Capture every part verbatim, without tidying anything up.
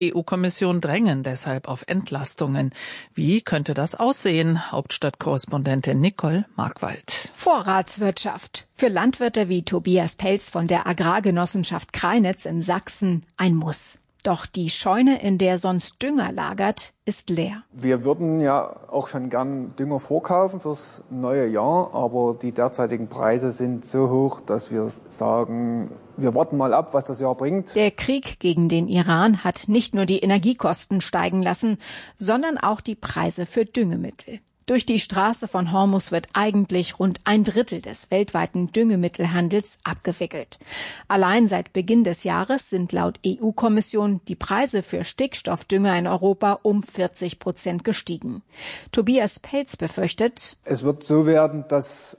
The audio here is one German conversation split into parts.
Die E U-Kommission drängen deshalb auf Entlastungen. Wie könnte das aussehen? Hauptstadtkorrespondentin Nicole Markwald. Vorratswirtschaft. Für Landwirte wie Tobias Pelz von der Agrargenossenschaft Kreinitz in Sachsen ein Muss. Doch die Scheune, in der sonst Dünger lagert, ist leer. Wir würden ja auch schon gern Dünger vorkaufen fürs neue Jahr, aber die derzeitigen Preise sind so hoch, dass wir sagen, wir warten mal ab, was das Jahr bringt. Der Krieg gegen den Iran hat nicht nur die Energiekosten steigen lassen, sondern auch die Preise für Düngemittel. Durch die Straße von Hormuz wird eigentlich rund ein Drittel des weltweiten Düngemittelhandels abgewickelt. Allein seit Beginn des Jahres sind laut E U-Kommission die Preise für Stickstoffdünger in Europa um vierzig Prozent gestiegen. Tobias Pelz befürchtet, es wird so werden, dass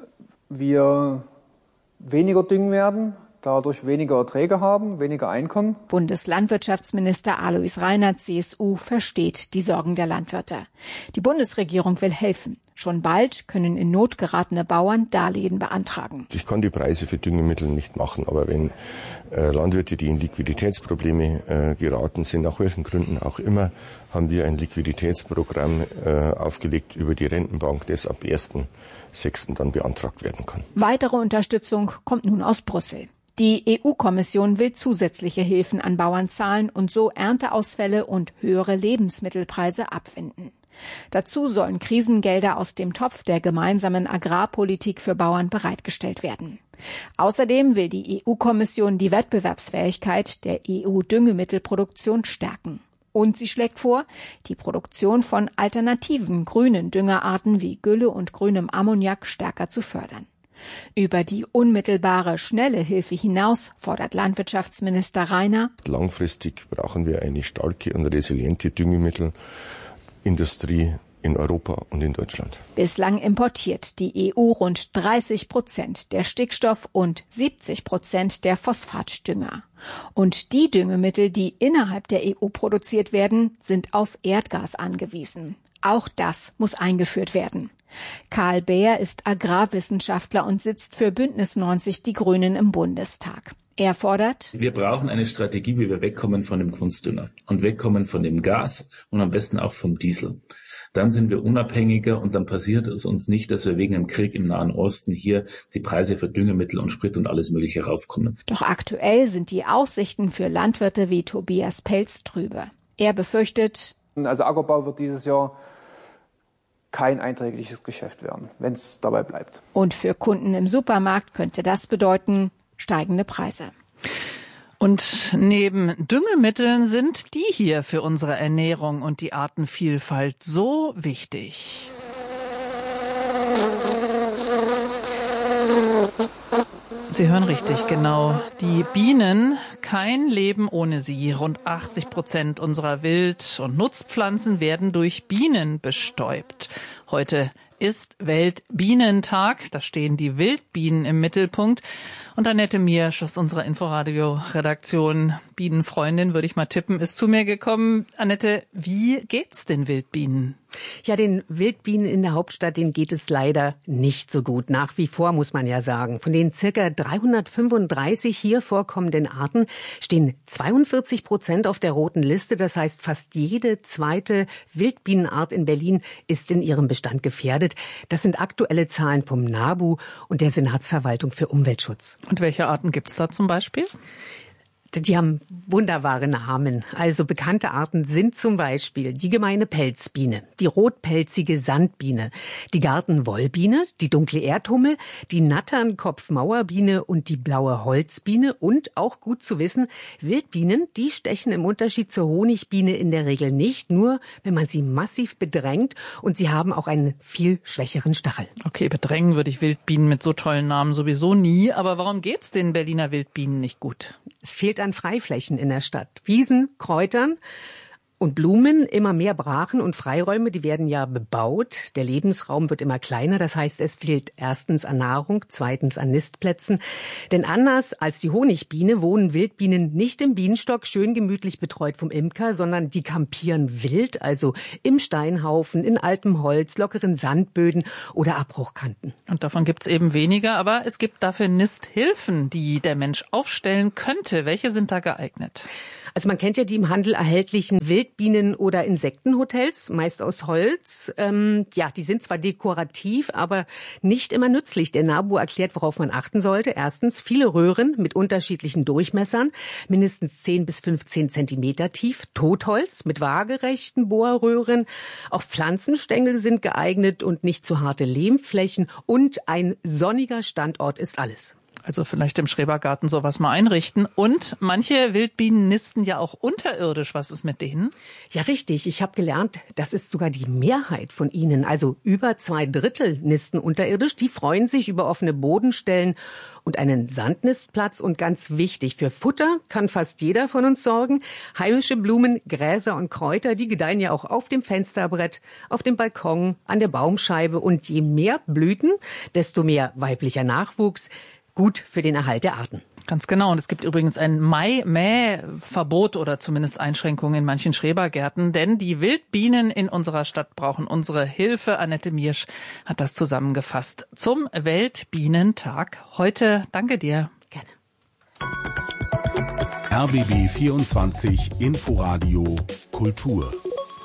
wir weniger düngen werden, dadurch weniger Erträge haben, weniger Einkommen. Bundeslandwirtschaftsminister Alois Reinert, C S U, versteht die Sorgen der Landwirte. Die Bundesregierung will helfen. Schon bald können in Not geratene Bauern Darlehen beantragen. Ich kann die Preise für Düngemittel nicht machen, aber wenn äh, Landwirte, die in Liquiditätsprobleme äh, geraten sind, nach welchen Gründen auch immer, haben wir ein Liquiditätsprogramm äh, aufgelegt über die Rentenbank, das ab ersten sechsten dann beantragt werden kann. Weitere Unterstützung kommt nun aus Brüssel. Die E U-Kommission will zusätzliche Hilfen an Bauern zahlen und so Ernteausfälle und höhere Lebensmittelpreise abwenden. Dazu sollen Krisengelder aus dem Topf der gemeinsamen Agrarpolitik für Bauern bereitgestellt werden. Außerdem will die E U-Kommission die Wettbewerbsfähigkeit der E U-Düngemittelproduktion stärken. Und sie schlägt vor, die Produktion von alternativen grünen Düngerarten wie Gülle und grünem Ammoniak stärker zu fördern. Über die unmittelbare, schnelle Hilfe hinaus fordert Landwirtschaftsminister Rainer: Langfristig brauchen wir eine starke und resiliente Düngemittelindustrie in Europa und in Deutschland. Bislang importiert die E U rund dreißig Prozent der Stickstoff- und siebzig Prozent der Phosphatdünger. Und die Düngemittel, die innerhalb der E U produziert werden, sind auf Erdgas angewiesen. Auch das muss eingeführt werden. Karl Beer ist Agrarwissenschaftler und sitzt für Bündnis neunzig Die Grünen im Bundestag. Er fordert: Wir brauchen eine Strategie, wie wir wegkommen von dem Kunstdünger und wegkommen von dem Gas und am besten auch vom Diesel. Dann sind wir unabhängiger und dann passiert es uns nicht, dass wir wegen dem Krieg im Nahen Osten hier die Preise für Düngemittel und Sprit und alles Mögliche raufkommen. Doch aktuell sind die Aussichten für Landwirte wie Tobias Pelz trübe. Er befürchtet: Also Ackerbau wird dieses Jahr kein einträgliches Geschäft werden, wenn es dabei bleibt. Und für Kunden im Supermarkt könnte das bedeuten steigende Preise. Und neben Düngemitteln sind die hier für unsere Ernährung und die Artenvielfalt so wichtig. Sie hören richtig, genau. Die Bienen, kein Leben ohne sie. Rund achtzig Prozent unserer Wild- und Nutzpflanzen werden durch Bienen bestäubt. Heute ist Weltbienentag. Da stehen die Wildbienen im Mittelpunkt. Und Annette Miersch aus unserer Inforadio-Redaktion, Bienenfreundin, würde ich mal tippen, ist zu mir gekommen. Annette, wie geht's den Wildbienen? Ja, den Wildbienen in der Hauptstadt, denen geht es leider nicht so gut. Nach wie vor, muss man ja sagen. Von den circa dreihundertfünfunddreißig hier vorkommenden Arten stehen zweiundvierzig Prozent auf der roten Liste. Das heißt, fast jede zweite Wildbienenart in Berlin ist in ihrem Bestand gefährdet. Das sind aktuelle Zahlen vom NABU und der Senatsverwaltung für Umweltschutz. Und welche Arten gibt's da zum Beispiel? Die haben wunderbare Namen. Also bekannte Arten sind zum Beispiel die gemeine Pelzbiene, die rotpelzige Sandbiene, die Gartenwollbiene, die dunkle Erdhummel, die Natternkopfmauerbiene und die blaue Holzbiene. Und auch gut zu wissen, Wildbienen, die stechen im Unterschied zur Honigbiene in der Regel nicht, nur wenn man sie massiv bedrängt, und sie haben auch einen viel schwächeren Stachel. Okay, bedrängen würde ich Wildbienen mit so tollen Namen sowieso nie. Aber warum geht's den Berliner Wildbienen nicht gut? Es fehlt an Freiflächen in der Stadt. Wiesen, Kräutern Und Blumen, immer mehr Brachen und Freiräume, die werden ja bebaut. Der Lebensraum wird immer kleiner, das heißt, es fehlt erstens an Nahrung, zweitens an Nistplätzen. Denn anders als die Honigbiene wohnen Wildbienen nicht im Bienenstock, schön gemütlich betreut vom Imker, sondern die kampieren wild, also im Steinhaufen, in altem Holz, lockeren Sandböden oder Abbruchkanten. Und davon gibt's eben weniger, aber es gibt dafür Nisthilfen, die der Mensch aufstellen könnte. Welche sind da geeignet? Also man kennt ja die im Handel erhältlichen Wildbienen- oder Insektenhotels, meist aus Holz. Ähm, ja, die sind zwar dekorativ, aber nicht immer nützlich. Der NABU erklärt, worauf man achten sollte. Erstens, viele Röhren mit unterschiedlichen Durchmessern, mindestens zehn bis fünfzehn Zentimeter tief, Totholz mit waagerechten Bohrröhren. Auch Pflanzenstängel sind geeignet und nicht zu harte Lehmflächen. Und ein sonniger Standort ist alles. Also vielleicht im Schrebergarten sowas mal einrichten. Und manche Wildbienen nisten ja auch unterirdisch. Was ist mit denen? Ja, richtig. Ich habe gelernt, das ist sogar die Mehrheit von ihnen. Also über zwei Drittel nisten unterirdisch. Die freuen sich über offene Bodenstellen und einen Sandnistplatz. Und ganz wichtig, für Futter kann fast jeder von uns sorgen. Heimische Blumen, Gräser und Kräuter, die gedeihen ja auch auf dem Fensterbrett, auf dem Balkon, an der Baumscheibe. Und je mehr Blüten, desto mehr weiblicher Nachwuchs. Gut für den Erhalt der Arten. Ganz genau. Und es gibt übrigens ein Mai-Mäh-Verbot oder zumindest Einschränkungen in manchen Schrebergärten, denn die Wildbienen in unserer Stadt brauchen unsere Hilfe. Annette Miersch hat das zusammengefasst zum Weltbienentag heute. Danke dir. Gerne. R B B vierundzwanzig Inforadio Kultur.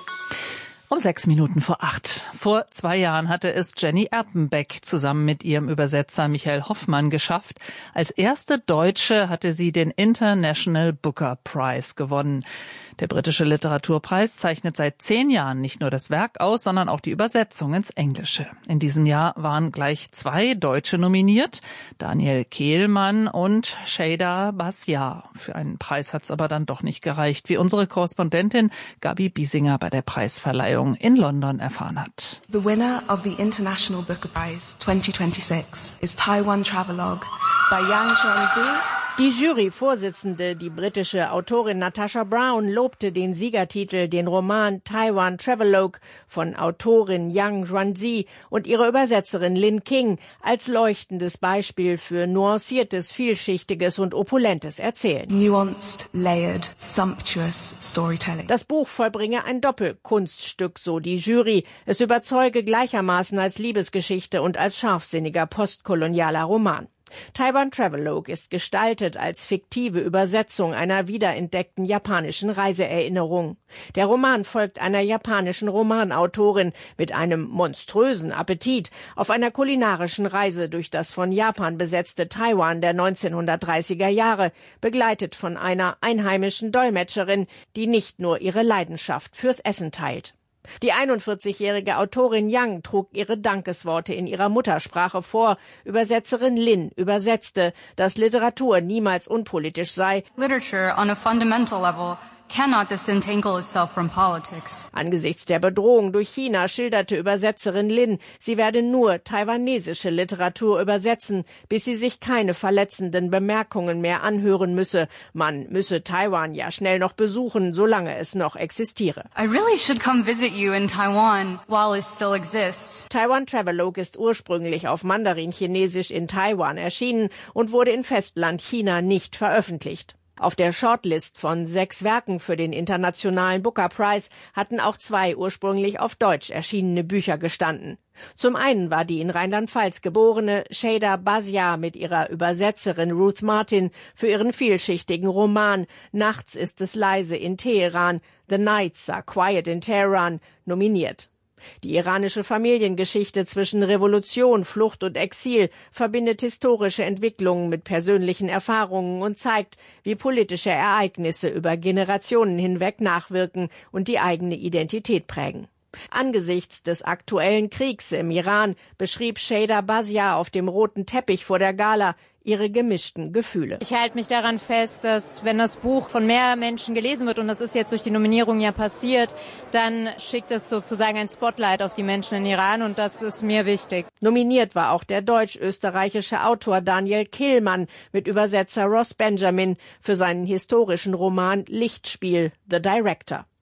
Um sechs Minuten vor acht. Vor zwei Jahren hatte es Jenny Erpenbeck zusammen mit ihrem Übersetzer Michael Hoffmann geschafft. Als erste Deutsche hatte sie den International Booker Prize gewonnen. Der britische Literaturpreis zeichnet seit zehn Jahren nicht nur das Werk aus, sondern auch die Übersetzung ins Englische. In diesem Jahr waren gleich zwei Deutsche nominiert, Daniel Kehlmann und Shada Basiar. Für einen Preis hat's aber dann doch nicht gereicht, wie unsere Korrespondentin Gabi Biesinger bei der Preisverleihung in London erfahren hat. The winner of the International Booker Prize twenty twenty-six is Taiwan Travelogue by Yang Xuanzi. Die Juryvorsitzende, die britische Autorin Natasha Brown, lobte den Siegertitel, den Roman Taiwan Travelogue von Autorin Yang Xuanzi und ihrer Übersetzerin Lin King als leuchtendes Beispiel für nuanciertes, vielschichtiges und opulentes Erzählen. Nuanced, layered, sumptuous storytelling. Das Buch vollbringe ein Doppelkunststück, so die Jury. Es überzeuge gleichermaßen als Liebesgeschichte und als scharfsinniger postkolonialer Roman. Taiwan Travelogue ist gestaltet als fiktive Übersetzung einer wiederentdeckten japanischen Reiseerinnerung. Der Roman folgt einer japanischen Romanautorin mit einem monströsen Appetit auf einer kulinarischen Reise durch das von Japan besetzte Taiwan der neunzehnhundertdreißiger Jahre, begleitet von einer einheimischen Dolmetscherin, die nicht nur ihre Leidenschaft fürs Essen teilt. Die einundvierzigjährige Autorin Yang trug ihre Dankesworte in ihrer Muttersprache vor. Übersetzerin Lin übersetzte, dass Literatur niemals unpolitisch sei. Literature on a fundamental level cannot disentangle itself from politics. Angesichts der Bedrohung durch China schilderte Übersetzerin Lin, sie werde nur taiwanesische Literatur übersetzen, bis sie sich keine verletzenden Bemerkungen mehr anhören müsse. Man müsse Taiwan ja schnell noch besuchen, solange es noch existiere. I really should come visit you in Taiwan while it still exists. Taiwan Travelogue ist ursprünglich auf Mandarin-Chinesisch in Taiwan erschienen und wurde in Festland China nicht veröffentlicht. Auf der Shortlist von sechs Werken für den Internationalen Booker Prize hatten auch zwei ursprünglich auf Deutsch erschienene Bücher gestanden. Zum einen war die in Rheinland-Pfalz geborene Shada Basiar mit ihrer Übersetzerin Ruth Martin für ihren vielschichtigen Roman Nachts ist es leise in Teheran, The Nights are quiet in Tehran nominiert. Die iranische Familiengeschichte zwischen Revolution, Flucht und Exil verbindet historische Entwicklungen mit persönlichen Erfahrungen und zeigt, wie politische Ereignisse über Generationen hinweg nachwirken und die eigene Identität prägen. Angesichts des aktuellen Kriegs im Iran beschrieb Shada Basiar auf dem roten Teppich vor der Gala ihre gemischten Gefühle. Ich halte mich daran fest, dass wenn das Buch von mehr Menschen gelesen wird, und das ist jetzt durch die Nominierung ja passiert, dann schickt es sozusagen ein Spotlight auf die Menschen in Iran und das ist mir wichtig. Nominiert war auch der deutsch-österreichische Autor Daniel Kehlmann mit Übersetzer Ross Benjamin für seinen historischen Roman Lichtspiel, The Director.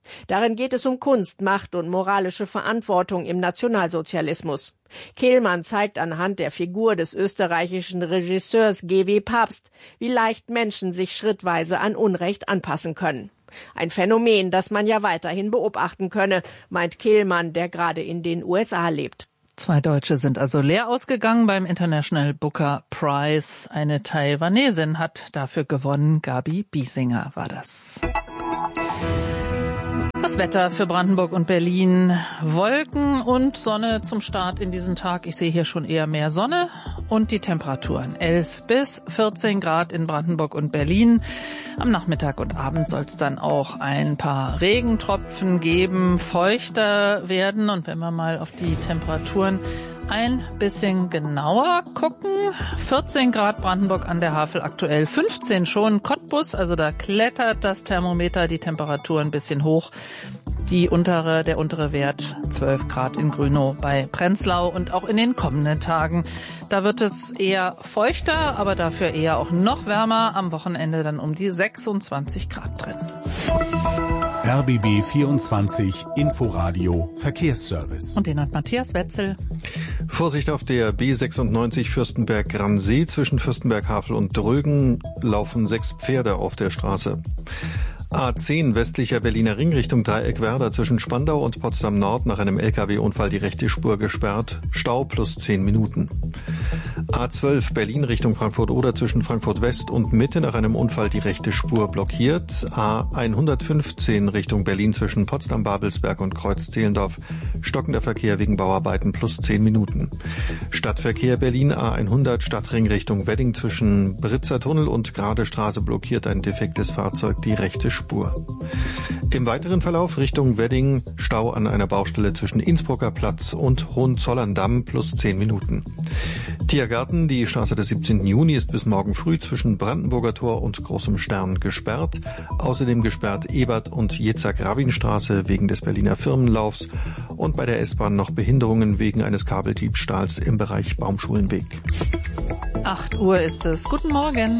Darin geht es um Kunst, Macht und moralische Verantwortung im Nationalsozialismus. Kehlmann zeigt anhand der Figur des österreichischen Regisseurs G W Papst, wie leicht Menschen sich schrittweise an Unrecht anpassen können. Ein Phänomen, das man ja weiterhin beobachten könne, meint Kehlmann, der gerade in den U S A lebt. Zwei Deutsche sind also leer ausgegangen beim International Booker Prize. Eine Taiwanesin hat dafür gewonnen. Gabi Biesinger war das. Das Wetter für Brandenburg und Berlin. Wolken und Sonne zum Start in diesen Tag. Ich sehe hier schon eher mehr Sonne. Und die Temperaturen elf bis vierzehn Grad in Brandenburg und Berlin. Am Nachmittag und Abend soll es dann auch ein paar Regentropfen geben, feuchter werden. Und wenn wir mal auf die Temperaturen ein bisschen genauer gucken. vierzehn Grad Brandenburg an der Havel aktuell, fünfzehn schon Cottbus, also da klettert das Thermometer, die Temperatur ein bisschen hoch. Die untere, der untere Wert zwölf Grad in Grünow bei Prenzlau und auch in den kommenden Tagen. Da wird es eher feuchter, aber dafür eher auch noch wärmer. Am Wochenende dann um die sechsundzwanzig Grad drin. R B B vierundzwanzig Inforadio Verkehrsservice. Und den hat Matthias Wetzel. Vorsicht auf der B sechsundneunzig Fürstenberg-Gransee. Zwischen Fürstenberg-Havel und Drögen laufen sechs Pferde auf der Straße. A zehn westlicher Berliner Ring Richtung Dreieckwerder zwischen Spandau und Potsdam Nord nach einem L K W-Unfall die rechte Spur gesperrt. Stau plus zehn Minuten. A zwölf Berlin Richtung Frankfurt-Oder zwischen Frankfurt West und Mitte nach einem Unfall die rechte Spur blockiert. A hundertfünfzehn Richtung Berlin zwischen Potsdam-Babelsberg und Kreuz-Zehlendorf. Stockender Verkehr wegen Bauarbeiten plus zehn Minuten. Stadtverkehr Berlin A hundert Stadtring Richtung Wedding zwischen Britzer Tunnel und Grade Straße blockiert ein defektes Fahrzeug die rechte Spur. Im weiteren Verlauf Richtung Wedding Stau an einer Baustelle zwischen Innsbrucker Platz und Hohenzollern-Damm plus zehn Minuten. Tiergarten, die Straße des siebzehnten Juni ist bis morgen früh zwischen Brandenburger Tor und Großem Stern gesperrt. Außerdem gesperrt Ebert- und Jitzak-Rabin-Straße wegen des Berliner Firmenlaufs und bei der S-Bahn noch Behinderungen wegen eines Kabeldiebstahls im Bereich Baumschulenweg. acht Uhr ist es. Guten Morgen.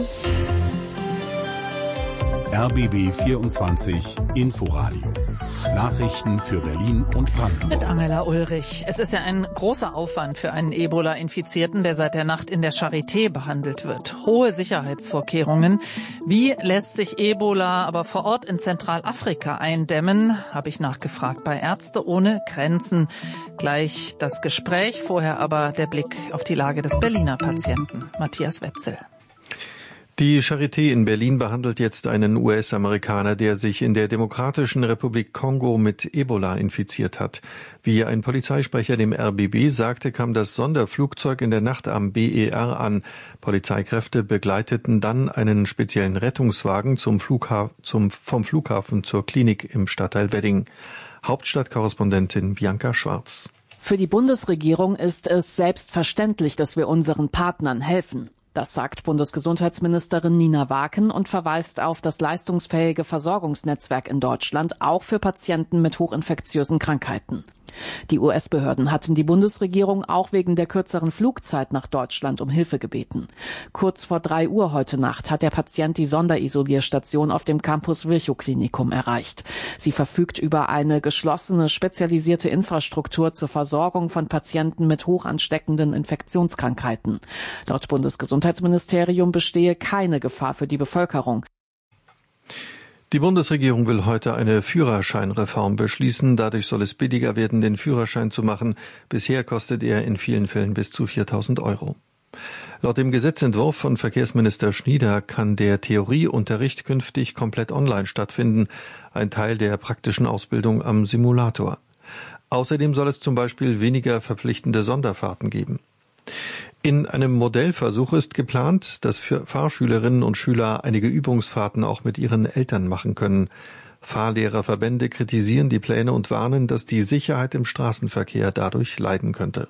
R B B vierundzwanzig Inforadio. Nachrichten für Berlin und Brandenburg. Mit Angela Ulrich. Es ist ja ein großer Aufwand für einen Ebola-Infizierten, der seit der Nacht in der Charité behandelt wird. Hohe Sicherheitsvorkehrungen. Wie lässt sich Ebola aber vor Ort in Zentralafrika eindämmen, habe ich nachgefragt bei Ärzte ohne Grenzen. Gleich das Gespräch, vorher aber der Blick auf die Lage des Berliner Patienten. Matthias Wetzel. Die Charité in Berlin behandelt jetzt einen U S-Amerikaner, der sich in der Demokratischen Republik Kongo mit Ebola infiziert hat. Wie ein Polizeisprecher dem R B B sagte, kam das Sonderflugzeug in der Nacht am B E R an. Polizeikräfte begleiteten dann einen speziellen Rettungswagen zum Flugha- zum, vom Flughafen zur Klinik im Stadtteil Wedding. Hauptstadtkorrespondentin Bianca Schwarz. Für die Bundesregierung ist es selbstverständlich, dass wir unseren Partnern helfen. Das sagt Bundesgesundheitsministerin Nina Waken und verweist auf das leistungsfähige Versorgungsnetzwerk in Deutschland, auch für Patienten mit hochinfektiösen Krankheiten. Die U S-Behörden hatten die Bundesregierung auch wegen der kürzeren Flugzeit nach Deutschland um Hilfe gebeten. Kurz vor drei Uhr heute Nacht hat der Patient die Sonderisolierstation auf dem Campus Virchow-Klinikum erreicht. Sie verfügt über eine geschlossene, spezialisierte Infrastruktur zur Versorgung von Patienten mit hochansteckenden Infektionskrankheiten. Laut Bundesgesundheitsministerium bestehe keine Gefahr für die Bevölkerung. Die Bundesregierung will heute eine Führerscheinreform beschließen. Dadurch soll es billiger werden, den Führerschein zu machen. Bisher kostet er in vielen Fällen bis zu viertausend Euro. Laut dem Gesetzentwurf von Verkehrsminister Schnieder kann der Theorieunterricht künftig komplett online stattfinden, ein Teil der praktischen Ausbildung am Simulator. Außerdem soll es zum Beispiel weniger verpflichtende Sonderfahrten geben. In einem Modellversuch ist geplant, dass für Fahrschülerinnen und Schüler einige Übungsfahrten auch mit ihren Eltern machen können. Fahrlehrerverbände kritisieren die Pläne und warnen, dass die Sicherheit im Straßenverkehr dadurch leiden könnte.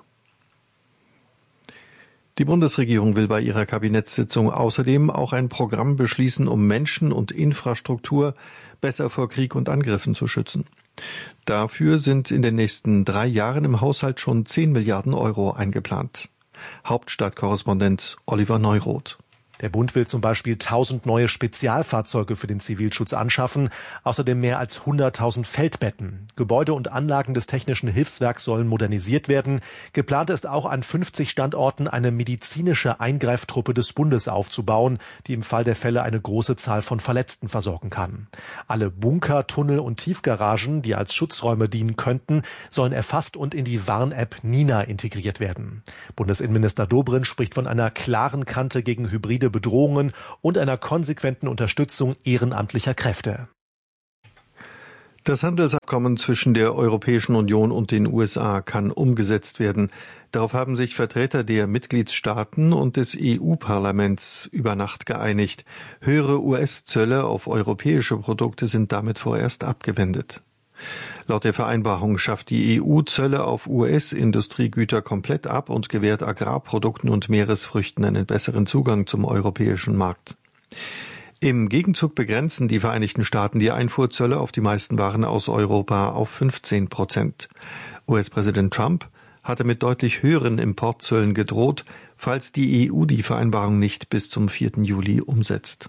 Die Bundesregierung will bei ihrer Kabinettssitzung außerdem auch ein Programm beschließen, um Menschen und Infrastruktur besser vor Krieg und Angriffen zu schützen. Dafür sind in den nächsten drei Jahren im Haushalt schon zehn Milliarden Euro eingeplant. Hauptstadtkorrespondent Oliver Neuroth. Der Bund will zum Beispiel tausend neue Spezialfahrzeuge für den Zivilschutz anschaffen, außerdem mehr als hunderttausend Feldbetten. Gebäude und Anlagen des Technischen Hilfswerks sollen modernisiert werden. Geplant ist auch, an fünfzig Standorten eine medizinische Eingreiftruppe des Bundes aufzubauen, die im Fall der Fälle eine große Zahl von Verletzten versorgen kann. Alle Bunker, Tunnel und Tiefgaragen, die als Schutzräume dienen könnten, sollen erfasst und in die Warn-App Nina integriert werden. Bundesinnenminister Dobrindt spricht von einer klaren Kante gegen hybride Bedrohungen und einer konsequenten Unterstützung ehrenamtlicher Kräfte. Das Handelsabkommen zwischen der Europäischen Union und den U S A kann umgesetzt werden. Darauf haben sich Vertreter der Mitgliedstaaten und des E U-Parlaments über Nacht geeinigt. Höhere U S-Zölle auf europäische Produkte sind damit vorerst abgewendet. Laut der Vereinbarung schafft die E U Zölle auf U S-Industriegüter komplett ab und gewährt Agrarprodukten und Meeresfrüchten einen besseren Zugang zum europäischen Markt. Im Gegenzug begrenzen die Vereinigten Staaten die Einfuhrzölle auf die meisten Waren aus Europa auf fünfzehn Prozent. U S-Präsident Trump hatte mit deutlich höheren Importzöllen gedroht, falls die E U die Vereinbarung nicht bis zum vierten Juli umsetzt.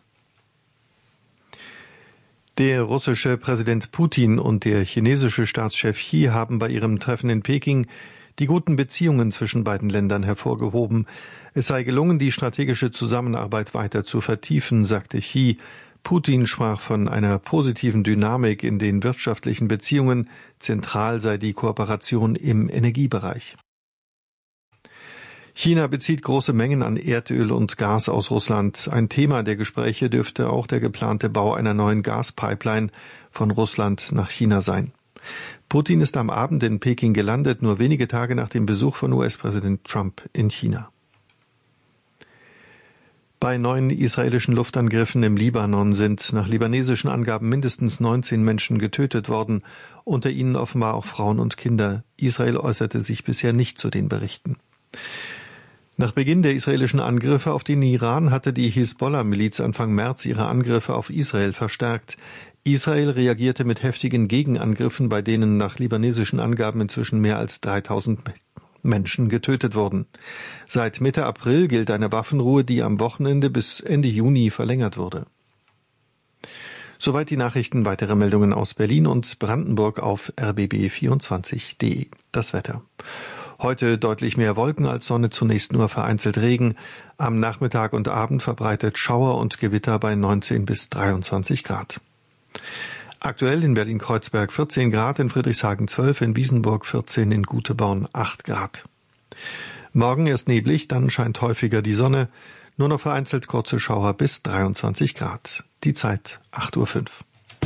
Der russische Präsident Putin und der chinesische Staatschef Xi haben bei ihrem Treffen in Peking die guten Beziehungen zwischen beiden Ländern hervorgehoben. Es sei gelungen, die strategische Zusammenarbeit weiter zu vertiefen, sagte Xi. Putin sprach von einer positiven Dynamik in den wirtschaftlichen Beziehungen. Zentral sei die Kooperation im Energiebereich. China bezieht große Mengen an Erdöl und Gas aus Russland. Ein Thema der Gespräche dürfte auch der geplante Bau einer neuen Gaspipeline von Russland nach China sein. Putin ist am Abend in Peking gelandet, nur wenige Tage nach dem Besuch von U S-Präsident Trump in China. Bei neuen israelischen Luftangriffen im Libanon sind nach libanesischen Angaben mindestens neunzehn Menschen getötet worden, unter ihnen offenbar auch Frauen und Kinder. Israel äußerte sich bisher nicht zu den Berichten. Nach Beginn der israelischen Angriffe auf den Iran hatte die Hisbollah-Miliz Anfang März ihre Angriffe auf Israel verstärkt. Israel reagierte mit heftigen Gegenangriffen, bei denen nach libanesischen Angaben inzwischen mehr als dreitausend Menschen getötet wurden. Seit Mitte April gilt eine Waffenruhe, die am Wochenende bis Ende Juni verlängert wurde. Soweit die Nachrichten. Weitere Meldungen aus Berlin und Brandenburg auf r b b vierundzwanzig punkt d e. Das Wetter. Heute deutlich mehr Wolken als Sonne, zunächst nur vereinzelt Regen. Am Nachmittag und Abend verbreitet Schauer und Gewitter bei neunzehn bis dreiundzwanzig Grad. Aktuell in Berlin-Kreuzberg vierzehn Grad, in Friedrichshagen zwölf, in Wiesenburg vierzehn, in Guteborn acht Grad. Morgen erst neblig, dann scheint häufiger die Sonne. Nur noch vereinzelt kurze Schauer bis dreiundzwanzig Grad. Die Zeit acht Uhr fünf.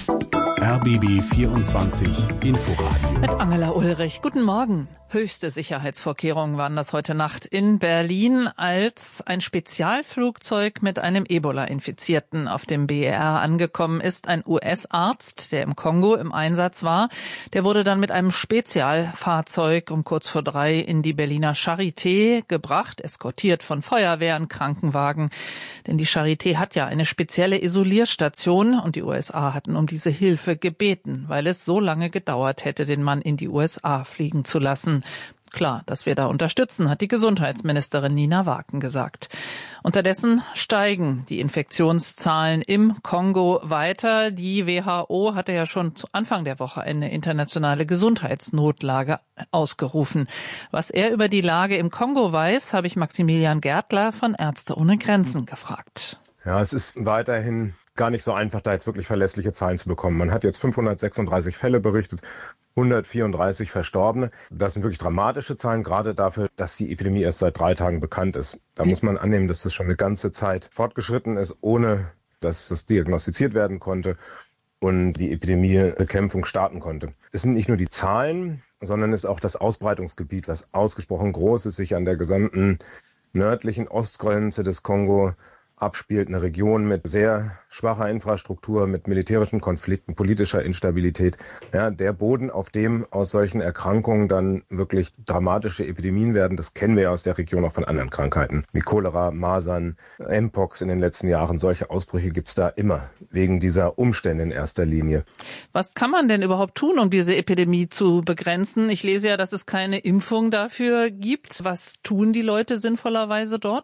R B B vierundzwanzig Inforadio. Mit Angela Ulrich. Guten Morgen. Höchste Sicherheitsvorkehrungen waren das heute Nacht in Berlin, als ein Spezialflugzeug mit einem Ebola-Infizierten auf dem B E R angekommen ist. Ein U S-Arzt, der im Kongo im Einsatz war, der wurde dann mit einem Spezialfahrzeug um kurz vor drei in die Berliner Charité gebracht, eskortiert von Feuerwehren, Krankenwagen. Denn die Charité hat ja eine spezielle Isolierstation und die U S A hatten um diese Hilfe gebeten, weil es so lange gedauert hätte, den Mann in die U S A fliegen zu lassen. Klar, dass wir da unterstützen, hat die Gesundheitsministerin Nina Waken gesagt. Unterdessen steigen die Infektionszahlen im Kongo weiter. Die W H O hatte ja schon zu Anfang der Woche eine internationale Gesundheitsnotlage ausgerufen. Was er über die Lage im Kongo weiß, habe ich Maximilian Gärtler von Ärzte ohne Grenzen gefragt. Ja, es ist weiterhin gar nicht so einfach, da jetzt wirklich verlässliche Zahlen zu bekommen. Man hat jetzt fünfhundertsechsunddreißig Fälle berichtet, hundertvierunddreißig Verstorbene. Das sind wirklich dramatische Zahlen, gerade dafür, dass die Epidemie erst seit drei Tagen bekannt ist. Da muss man annehmen, dass das schon eine ganze Zeit fortgeschritten ist, ohne dass das diagnostiziert werden konnte und die Epidemiebekämpfung starten konnte. Es sind nicht nur die Zahlen, sondern es ist auch das Ausbreitungsgebiet, was ausgesprochen groß ist, sich an der gesamten nördlichen Ostgrenze des Kongo abspielt, eine Region mit sehr schwacher Infrastruktur, mit militärischen Konflikten, politischer Instabilität. Ja, der Boden, auf dem aus solchen Erkrankungen dann wirklich dramatische Epidemien werden, das kennen wir ja aus der Region auch von anderen Krankheiten, wie Cholera, Masern, Mpox in den letzten Jahren. Solche Ausbrüche gibt's da immer, wegen dieser Umstände in erster Linie. Was kann man denn überhaupt tun, um diese Epidemie zu begrenzen? Ich lese ja, dass es keine Impfung dafür gibt. Was tun die Leute sinnvollerweise dort?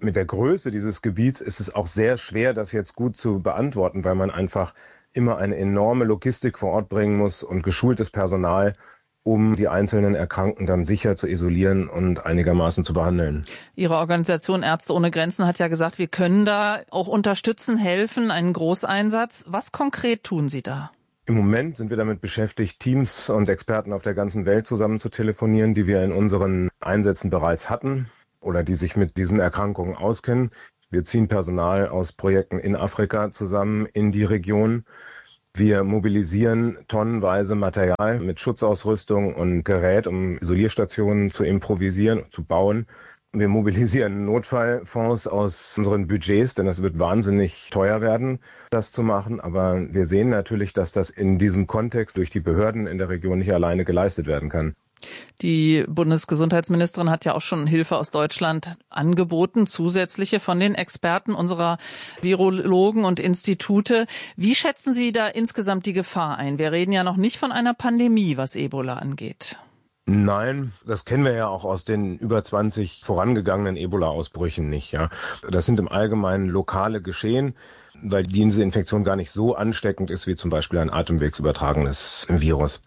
mit der Größe dieses Gebiets ist es auch sehr schwer, das jetzt gut zu beantworten, weil man einfach immer eine enorme Logistik vor Ort bringen muss und geschultes Personal, um die einzelnen Erkrankten dann sicher zu isolieren und einigermaßen zu behandeln. Ihre Organisation Ärzte ohne Grenzen hat ja gesagt, wir können da auch unterstützen, helfen, einen Großeinsatz. Was konkret tun Sie da? Im Moment sind wir damit beschäftigt, Teams und Experten auf der ganzen Welt zusammen zu telefonieren, die wir in unseren Einsätzen bereits hatten oder die sich mit diesen Erkrankungen auskennen. Wir ziehen Personal aus Projekten in Afrika zusammen in die Region. Wir mobilisieren tonnenweise Material mit Schutzausrüstung und Gerät, um Isolierstationen zu improvisieren, zu bauen. Wir mobilisieren Notfallfonds aus unseren Budgets, denn es wird wahnsinnig teuer werden, das zu machen. Aber wir sehen natürlich, dass das in diesem Kontext durch die Behörden in der Region nicht alleine geleistet werden kann. Die Bundesgesundheitsministerin hat ja auch schon Hilfe aus Deutschland angeboten, zusätzliche von den Experten unserer Virologen und Institute. Wie schätzen Sie da insgesamt die Gefahr ein? Wir reden ja noch nicht von einer Pandemie, was Ebola angeht. Nein, das kennen wir ja auch aus den über zwanzig vorangegangenen Ebola-Ausbrüchen nicht. Ja, das sind im Allgemeinen lokale Geschehen, weil diese Infektion gar nicht so ansteckend ist wie zum Beispiel ein atemwegsübertragenes Virus.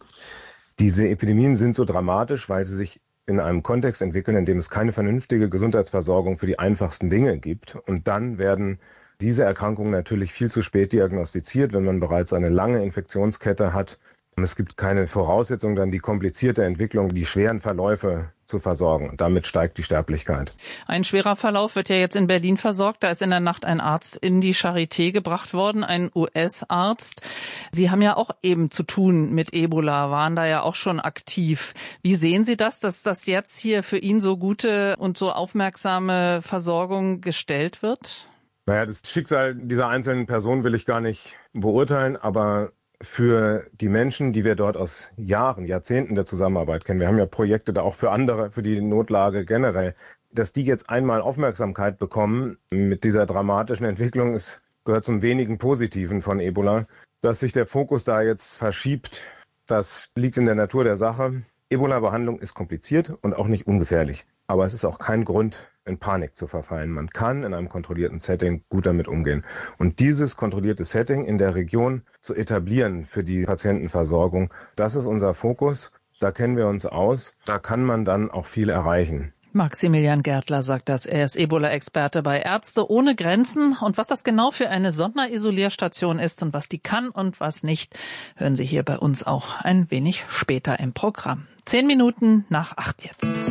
Diese Epidemien sind so dramatisch, weil sie sich in einem Kontext entwickeln, in dem es keine vernünftige Gesundheitsversorgung für die einfachsten Dinge gibt. Und dann werden diese Erkrankungen natürlich viel zu spät diagnostiziert, wenn man bereits eine lange Infektionskette hat. Es gibt keine Voraussetzung, dann die komplizierte Entwicklung, die schweren Verläufe zu versorgen. Und damit steigt die Sterblichkeit. Ein schwerer Verlauf wird ja jetzt in Berlin versorgt. Da ist in der Nacht ein Arzt in die Charité gebracht worden, ein U S-Arzt. Sie haben ja auch eben zu tun mit Ebola, waren da ja auch schon aktiv. Wie sehen Sie das, dass das jetzt hier für ihn so gute und so aufmerksame Versorgung gestellt wird? Naja, das Schicksal dieser einzelnen Person will ich gar nicht beurteilen, aber für die Menschen, die wir dort aus Jahren, Jahrzehnten der Zusammenarbeit kennen, wir haben ja Projekte da auch für andere, für die Notlage generell, dass die jetzt einmal Aufmerksamkeit bekommen mit dieser dramatischen Entwicklung, es gehört zum wenigen Positiven von Ebola, dass sich der Fokus da jetzt verschiebt, das liegt in der Natur der Sache. Ebola-Behandlung ist kompliziert und auch nicht ungefährlich, aber es ist auch kein Grund, in Panik zu verfallen. Man kann in einem kontrollierten Setting gut damit umgehen. Und dieses kontrollierte Setting in der Region zu etablieren für die Patientenversorgung, das ist unser Fokus. Da kennen wir uns aus. Da kann man dann auch viel erreichen. Maximilian Gärtler sagt das. Er ist Ebola-Experte bei Ärzte ohne Grenzen. Und was das genau für eine Sonderisolierstation ist und was die kann und was nicht, hören Sie hier bei uns auch ein wenig später im Programm. Zehn Minuten nach acht jetzt.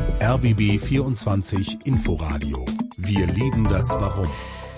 R B B vierundzwanzig Inforadio. Wir lieben das Warum.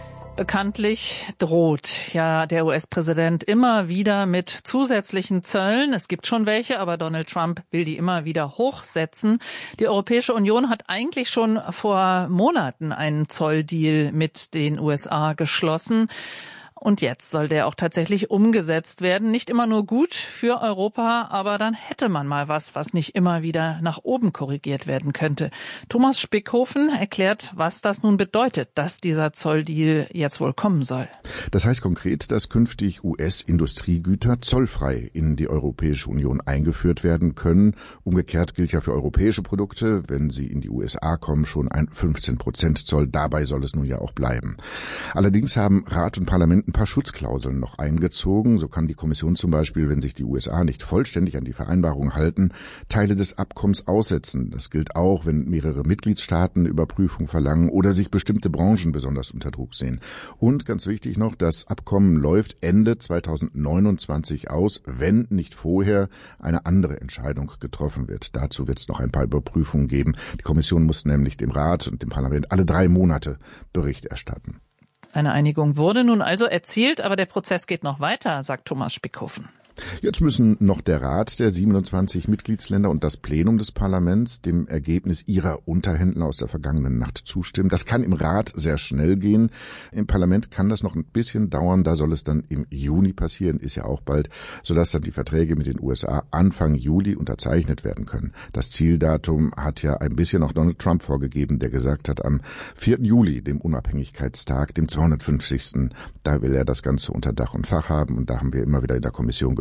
Bekanntlich droht ja der U S-Präsident immer wieder mit zusätzlichen Zöllen. Es gibt schon welche, aber Donald Trump will die immer wieder hochsetzen. Die Europäische Union hat eigentlich schon vor Monaten einen Zolldeal mit den U S A geschlossen. Und jetzt soll der auch tatsächlich umgesetzt werden. Nicht immer nur gut für Europa, aber dann hätte man mal was, was nicht immer wieder nach oben korrigiert werden könnte. Thomas Spickhofen erklärt, was das nun bedeutet, dass dieser Zolldeal jetzt wohl kommen soll. Das heißt konkret, dass künftig U S-Industriegüter zollfrei in die Europäische Union eingeführt werden können. Umgekehrt gilt ja für europäische Produkte, wenn sie in die U S A kommen, schon ein fünfzehn Prozent Zoll. Dabei soll es nun ja auch bleiben. Allerdings haben Rat und Parlament ein paar Schutzklauseln noch eingezogen. So kann die Kommission zum Beispiel, wenn sich die U S A nicht vollständig an die Vereinbarung halten, Teile des Abkommens aussetzen. Das gilt auch, wenn mehrere Mitgliedstaaten Überprüfung verlangen oder sich bestimmte Branchen besonders unter Druck sehen. Und ganz wichtig noch, das Abkommen läuft Ende zweitausendneunundzwanzig aus, wenn nicht vorher eine andere Entscheidung getroffen wird. Dazu wird es noch ein paar Überprüfungen geben. Die Kommission muss nämlich dem Rat und dem Parlament alle drei Monate Bericht erstatten. Eine Einigung wurde nun also erzielt, aber der Prozess geht noch weiter, sagt Thomas Spickhofen. Jetzt müssen noch der Rat der siebenundzwanzig Mitgliedsländer und das Plenum des Parlaments dem Ergebnis ihrer Unterhändler aus der vergangenen Nacht zustimmen. Das kann im Rat sehr schnell gehen. Im Parlament kann das noch ein bisschen dauern. Da soll es dann im Juni passieren, ist ja auch bald, sodass dann die Verträge mit den U S A Anfang Juli unterzeichnet werden können. Das Zieldatum hat ja ein bisschen auch Donald Trump vorgegeben, der gesagt hat, am vierten Juli, dem Unabhängigkeitstag, dem zweihundertfünfzigsten, da will er das Ganze unter Dach und Fach haben. Und da haben wir immer wieder in der Kommission gehört,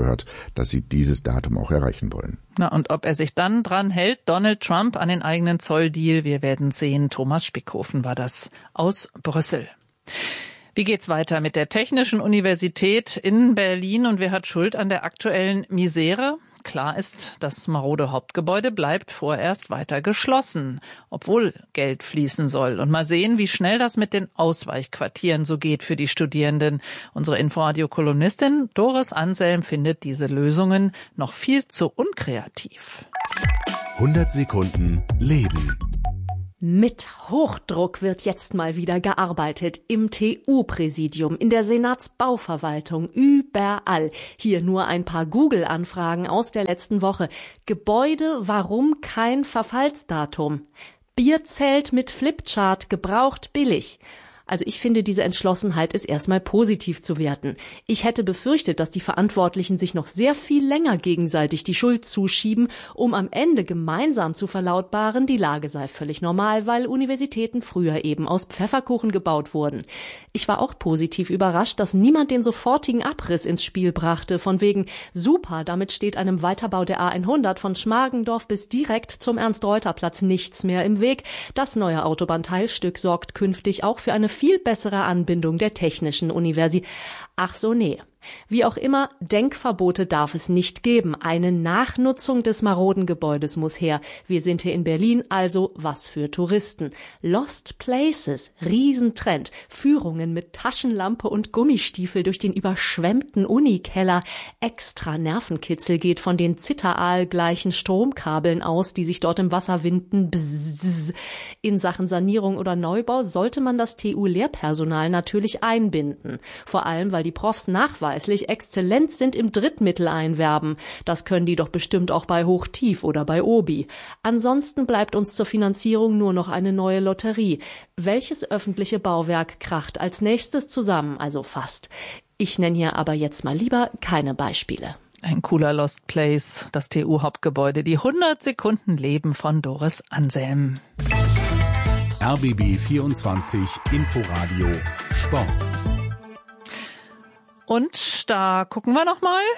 gehört, dass sie dieses Datum auch erreichen wollen. Na, und ob er sich dann dran hält, Donald Trump, an den eigenen Zolldeal, wir werden sehen. Thomas Spickhofen war das aus Brüssel. Wie geht's weiter mit der Technischen Universität in Berlin und wer hat Schuld an der aktuellen Misere? Klar ist, das marode Hauptgebäude bleibt vorerst weiter geschlossen, obwohl Geld fließen soll. Und mal sehen, wie schnell das mit den Ausweichquartieren so geht für die Studierenden. Unsere Inforadio-Kolumnistin Doris Anselm findet diese Lösungen noch viel zu unkreativ. hundert Sekunden Leben. Mit Hochdruck wird jetzt mal wieder gearbeitet. Im T U-Präsidium, in der Senatsbauverwaltung, überall. Hier nur ein paar Google-Anfragen aus der letzten Woche. Gebäude, warum kein Verfallsdatum? Bierzelt mit Flipchart, gebraucht billig. Also ich finde, diese Entschlossenheit ist erstmal positiv zu werten. Ich hätte befürchtet, dass die Verantwortlichen sich noch sehr viel länger gegenseitig die Schuld zuschieben, um am Ende gemeinsam zu verlautbaren, die Lage sei völlig normal, weil Universitäten früher eben aus Pfefferkuchen gebaut wurden. Ich war auch positiv überrascht, dass niemand den sofortigen Abriss ins Spiel brachte, von wegen super, damit steht einem Weiterbau der A hundert von Schmargendorf bis direkt zum Ernst-Reuter-Platz nichts mehr im Weg. Das neue Autobahnteilstück sorgt künftig auch für eine viel bessere Anbindung der Technischen Universität. Ach so, nee. Wie auch immer, Denkverbote darf es nicht geben. Eine Nachnutzung des maroden Gebäudes muss her. Wir sind hier in Berlin, also was für Touristen. Lost Places, Riesentrend. Führungen mit Taschenlampe und Gummistiefel durch den überschwemmten Unikeller. Extra Nervenkitzel geht von den Zitteraal-gleichen Stromkabeln aus, die sich dort im Wasser winden. Bzzz. In Sachen Sanierung oder Neubau sollte man das T U-Lehrpersonal natürlich einbinden. Vor allem, weil die Profs nachweisen, exzellent sind im Drittmitteleinwerben. Das können die doch bestimmt auch bei Hochtief oder bei Obi. Ansonsten bleibt uns zur Finanzierung nur noch eine neue Lotterie. Welches öffentliche Bauwerk kracht als nächstes zusammen? Also fast. Ich nenne hier aber jetzt mal lieber keine Beispiele. Ein cooler Lost Place, das T U-Hauptgebäude. Die hundert Sekunden Leben von Doris Anselm. R B B vierundzwanzig Inforadio Sport. Und da gucken wir noch mal.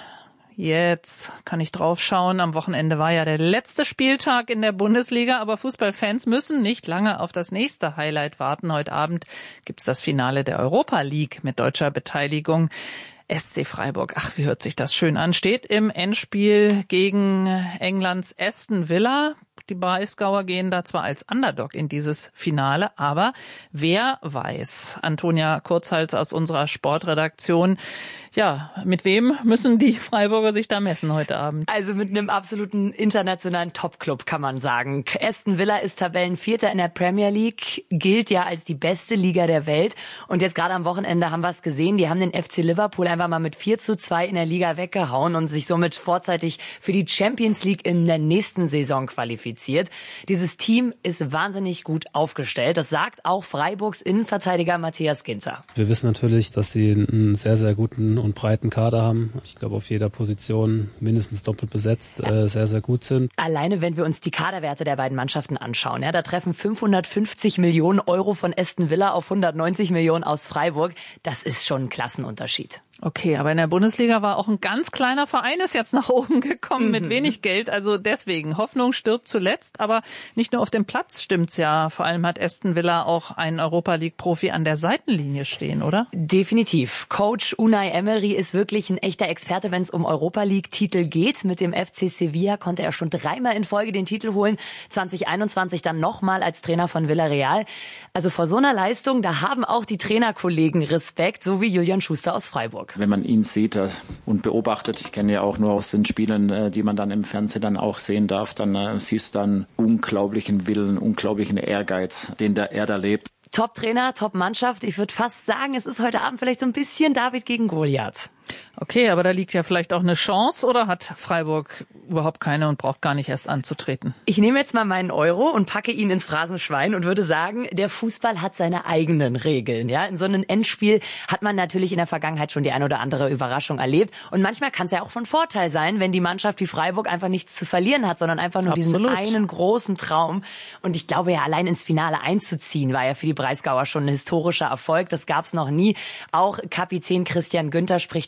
Jetzt kann ich drauf schauen. Am Wochenende war ja der letzte Spieltag in der Bundesliga, aber Fußballfans müssen nicht lange auf das nächste Highlight warten. Heute Abend gibt's das Finale der Europa League mit deutscher Beteiligung. S C Freiburg, ach, wie hört sich das schön an, steht im Endspiel gegen Englands Aston Villa. Die Breisgauer gehen da zwar als Underdog in dieses Finale, aber wer weiß, Antonia Kurzhals aus unserer Sportredaktion, ja, mit wem müssen die Freiburger sich da messen heute Abend? Also mit einem absoluten internationalen Topclub, kann man sagen. Aston Villa ist Tabellenvierter in der Premier League, gilt ja als die beste Liga der Welt. Und jetzt gerade am Wochenende haben wir es gesehen, die haben den F C Liverpool einfach mal mit vier zu zwei in der Liga weggehauen und sich somit vorzeitig für die Champions League in der nächsten Saison qualifiziert. Dieses Team ist wahnsinnig gut aufgestellt. Das sagt auch Freiburgs Innenverteidiger Matthias Ginter. Wir wissen natürlich, dass sie einen sehr, sehr guten und breiten Kader haben. Ich glaube, auf jeder Position mindestens doppelt besetzt, ja. äh, sehr, sehr gut sind. Alleine, wenn wir uns die Kaderwerte der beiden Mannschaften anschauen, ja, da treffen fünfhundertfünfzig Millionen Euro von Aston Villa auf hundertneunzig Millionen aus Freiburg. Das ist schon ein Klassenunterschied. Okay, aber in der Bundesliga war auch ein ganz kleiner Verein ist jetzt nach oben gekommen mhm. mit wenig Geld. Also deswegen, Hoffnung stirbt zuletzt. Aber nicht nur auf dem Platz stimmt's ja. Vor allem hat Aston Villa auch einen Europa-League-Profi an der Seitenlinie stehen, oder? Definitiv. Coach Unai Emery ist wirklich ein echter Experte, wenn es um Europa-League-Titel geht. Mit dem F C Sevilla konnte er schon dreimal in Folge den Titel holen. zwanzig einundzwanzig dann nochmal als Trainer von Villarreal. Also vor so einer Leistung, da haben auch die Trainerkollegen Respekt, so wie Julian Schuster aus Freiburg. Wenn man ihn sieht und beobachtet, ich kenne ja auch nur aus den Spielen, die man dann im Fernsehen dann auch sehen darf, dann äh, siehst du dann unglaublichen Willen, unglaublichen Ehrgeiz, den der, er da lebt. Top-Trainer, Top-Mannschaft. Ich würde fast sagen, es ist heute Abend vielleicht so ein bisschen David gegen Goliath. Okay, aber da liegt ja vielleicht auch eine Chance, oder hat Freiburg überhaupt keine und braucht gar nicht erst anzutreten? Ich nehme jetzt mal meinen Euro und packe ihn ins Phrasenschwein und würde sagen, der Fußball hat seine eigenen Regeln. Ja, in so einem Endspiel hat man natürlich in der Vergangenheit schon die ein oder andere Überraschung erlebt. Und manchmal kann es ja auch von Vorteil sein, wenn die Mannschaft wie Freiburg einfach nichts zu verlieren hat, sondern einfach nur Absolut. diesen einen großen Traum. Und ich glaube ja, allein ins Finale einzuziehen, war ja für die Breisgauer schon ein historischer Erfolg. Das gab's noch nie. Auch Kapitän Christian Günther spricht von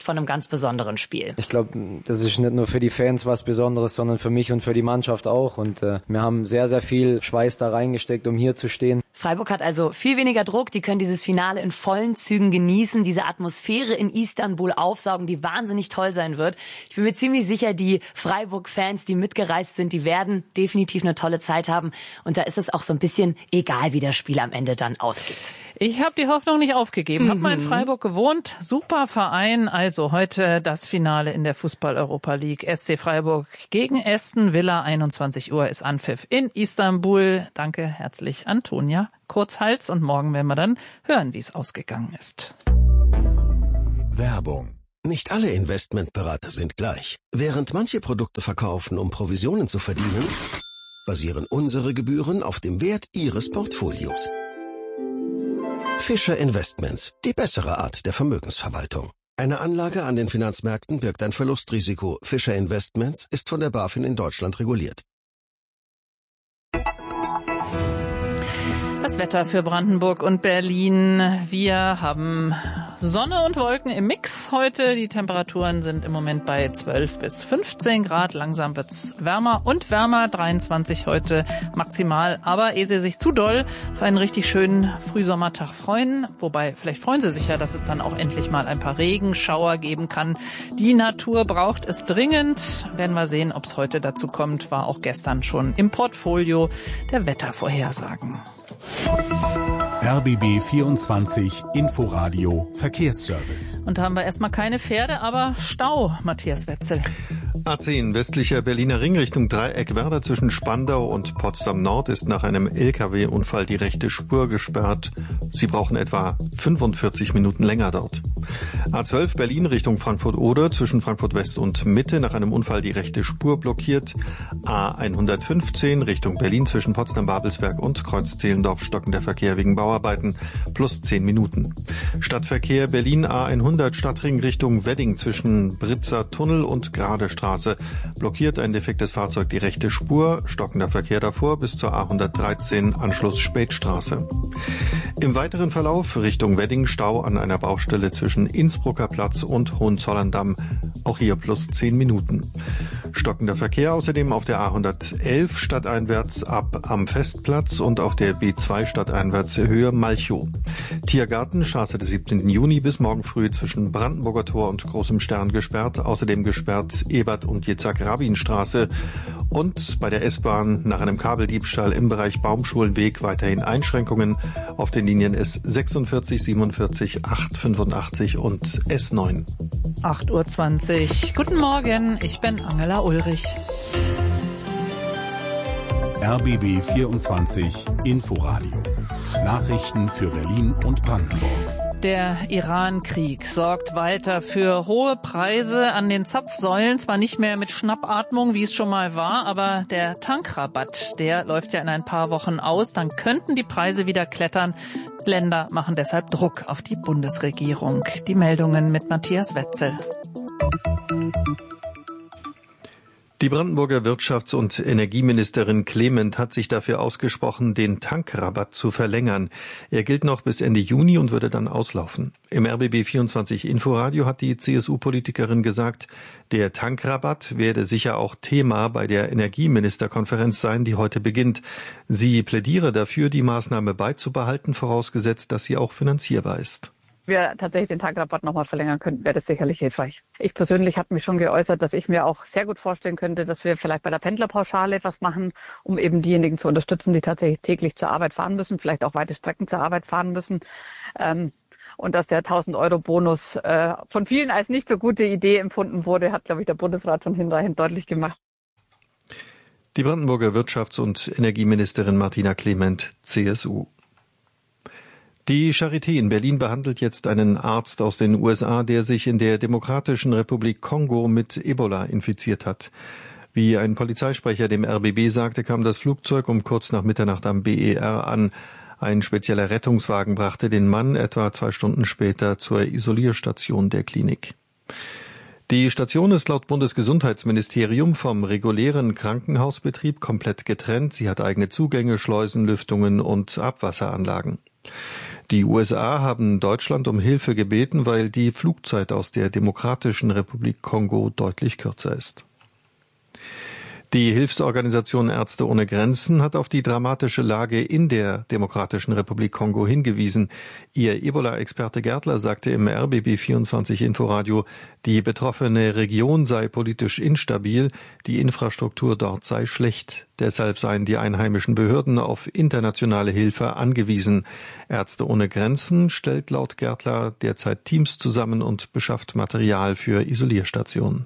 von einem ganz besonderen Spiel. Ich glaube, das ist nicht nur für die Fans was Besonderes, sondern für mich und für die Mannschaft auch. Und äh, wir haben sehr, sehr viel Schweiß da reingesteckt, um hier zu stehen. Freiburg hat also viel weniger Druck. Die können dieses Finale in vollen Zügen genießen, diese Atmosphäre in Istanbul aufsaugen, die wahnsinnig toll sein wird. Ich bin mir ziemlich sicher, die Freiburg-Fans, die mitgereist sind, die werden definitiv eine tolle Zeit haben. Und da ist es auch so ein bisschen egal, wie das Spiel am Ende dann ausgeht. Ich habe die Hoffnung nicht aufgegeben. Mhm. Hab mal in Freiburg gewohnt. Super Verein. Also heute das Finale in der Fußball-Europa League. S C Freiburg gegen Aston Villa. einundzwanzig Uhr ist Anpfiff in Istanbul. Danke herzlich, Antonia Kurzhals. Und morgen werden wir dann hören, wie es ausgegangen ist. Werbung. Nicht alle Investmentberater sind gleich. Während manche Produkte verkaufen, um Provisionen zu verdienen, basieren unsere Gebühren auf dem Wert Ihres Portfolios. Fischer Investments, die bessere Art der Vermögensverwaltung. Eine Anlage an den Finanzmärkten birgt ein Verlustrisiko. Fischer Investments ist von der BaFin in Deutschland reguliert. Das Wetter für Brandenburg und Berlin. Wir haben Sonne und Wolken im Mix heute. Die Temperaturen sind im Moment bei zwölf bis fünfzehn Grad. Langsam wird's wärmer und wärmer. dreiundzwanzig heute maximal. Aber ehe Sie sich zu doll auf einen richtig schönen Frühsommertag freuen, wobei vielleicht freuen Sie sich ja, dass es dann auch endlich mal ein paar Regenschauer geben kann. Die Natur braucht es dringend. Werden wir sehen, ob es heute dazu kommt. War auch gestern schon im Portfolio der Wettervorhersagen. R B B vierundzwanzig Inforadio Verkehrsservice. Und da haben wir erstmal keine Pferde, aber Stau, Matthias Wetzel. A zehn westlicher Berliner Ring Richtung Dreieckwerder zwischen Spandau und Potsdam Nord ist nach einem L K W-Unfall die rechte Spur gesperrt. Sie brauchen etwa fünfundvierzig Minuten länger dort. A zwölf Berlin Richtung Frankfurt-Oder zwischen Frankfurt West und Mitte nach einem Unfall die rechte Spur blockiert. A hundertfünfzehn Richtung Berlin zwischen Potsdam-Babelsberg und Kreuz-Zehlendorf stockender Verkehr wegen Bauarbeiten plus zehn Minuten. Stadtverkehr Berlin A hundert Stadtring Richtung Wedding zwischen Britzer Tunnel und Grade Straße. Blockiert ein defektes Fahrzeug die rechte Spur, stockender Verkehr davor bis zur A hundertdreizehn Anschluss Spätstraße. Im weiteren Verlauf Richtung Wedding Stau an einer Baustelle zwischen Innsbrucker Platz und Hohenzollern-Damm, auch hier plus zehn Minuten. Stockender Verkehr außerdem auf der A hundertelf stadteinwärts ab am Festplatz und auf der B zwei stadteinwärts Höhe Malchow. Tiergarten, Straße des siebzehnten Juni bis morgen früh zwischen Brandenburger Tor und Großem Stern gesperrt, außerdem gesperrt Ebert- und Jitzak-Rabin-Straße und bei der S-Bahn nach einem Kabeldiebstahl im Bereich Baumschulenweg weiterhin Einschränkungen auf den Linien S sechsundvierzig, siebenundvierzig, acht fünfundachtzig und S neun. acht Uhr zwanzig. Guten Morgen, ich bin Angela Ulrich. R B B vierundzwanzig Inforadio. Nachrichten für Berlin und Brandenburg. Der Iran-Krieg sorgt weiter für hohe Preise an den Zapfsäulen. Zwar nicht mehr mit Schnappatmung, wie es schon mal war, aber der Tankrabatt, der läuft ja in ein paar Wochen aus. Dann könnten die Preise wieder klettern. Länder machen deshalb Druck auf die Bundesregierung. Die Meldungen mit Matthias Wetzel. Die Brandenburger Wirtschafts- und Energieministerin Clement hat sich dafür ausgesprochen, den Tankrabatt zu verlängern. Er gilt noch bis Ende Juni und würde dann auslaufen. Im R B B vierundzwanzig Inforadio hat die C S U-Politikerin gesagt, der Tankrabatt werde sicher auch Thema bei der Energieministerkonferenz sein, die heute beginnt. Sie plädiere dafür, die Maßnahme beizubehalten, vorausgesetzt, dass sie auch finanzierbar ist. wir tatsächlich den Tagrabatt nochmal verlängern könnten, wäre das sicherlich hilfreich. Ich persönlich habe mich schon geäußert, dass ich mir auch sehr gut vorstellen könnte, dass wir vielleicht bei der Pendlerpauschale was machen, um eben diejenigen zu unterstützen, die tatsächlich täglich zur Arbeit fahren müssen, vielleicht auch weite Strecken zur Arbeit fahren müssen. Ähm, und dass der tausend-Euro-Bonus äh, von vielen als nicht so gute Idee empfunden wurde, hat, glaube ich, der Bundesrat schon hinreichend deutlich gemacht. Die Brandenburger Wirtschafts- und Energieministerin Martina Clement, C S U. Die Charité in Berlin behandelt jetzt einen Arzt aus den U S A, der sich in der Demokratischen Republik Kongo mit Ebola infiziert hat. Wie ein Polizeisprecher dem R B B sagte, kam das Flugzeug um kurz nach Mitternacht am B E R an. Ein spezieller Rettungswagen brachte den Mann etwa zwei Stunden später zur Isolierstation der Klinik. Die Station ist laut Bundesgesundheitsministerium vom regulären Krankenhausbetrieb komplett getrennt. Sie hat eigene Zugänge, Schleusen, Lüftungen und Abwasseranlagen. Die U S A haben Deutschland um Hilfe gebeten, weil die Flugzeit aus der Demokratischen Republik Kongo deutlich kürzer ist. Die Hilfsorganisation Ärzte ohne Grenzen hat auf die dramatische Lage in der Demokratischen Republik Kongo hingewiesen. Ihr Ebola-Experte Gärtler sagte im R B B vierundzwanzig Inforadio, die betroffene Region sei politisch instabil, die Infrastruktur dort sei schlecht. Deshalb seien die einheimischen Behörden auf internationale Hilfe angewiesen. Ärzte ohne Grenzen stellt laut Gärtler derzeit Teams zusammen und beschafft Material für Isolierstationen.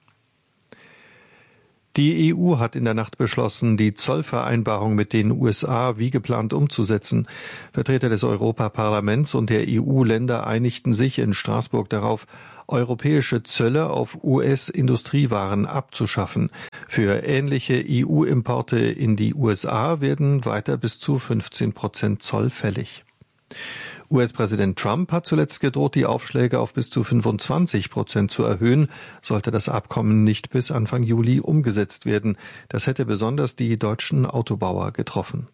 Die E U hat in der Nacht beschlossen, die Zollvereinbarung mit den U S A wie geplant umzusetzen. Vertreter des Europaparlaments und der E U-Länder einigten sich in Straßburg darauf, europäische Zölle auf U S-Industriewaren abzuschaffen. Für ähnliche E U-Importe in die U S A werden weiter bis zu fünfzehn Prozent Zoll fällig. U S-Präsident Trump hat zuletzt gedroht, die Aufschläge auf bis zu fünfundzwanzig Prozent zu erhöhen, sollte das Abkommen nicht bis Anfang Juli umgesetzt werden. Das hätte besonders die deutschen Autobauer getroffen.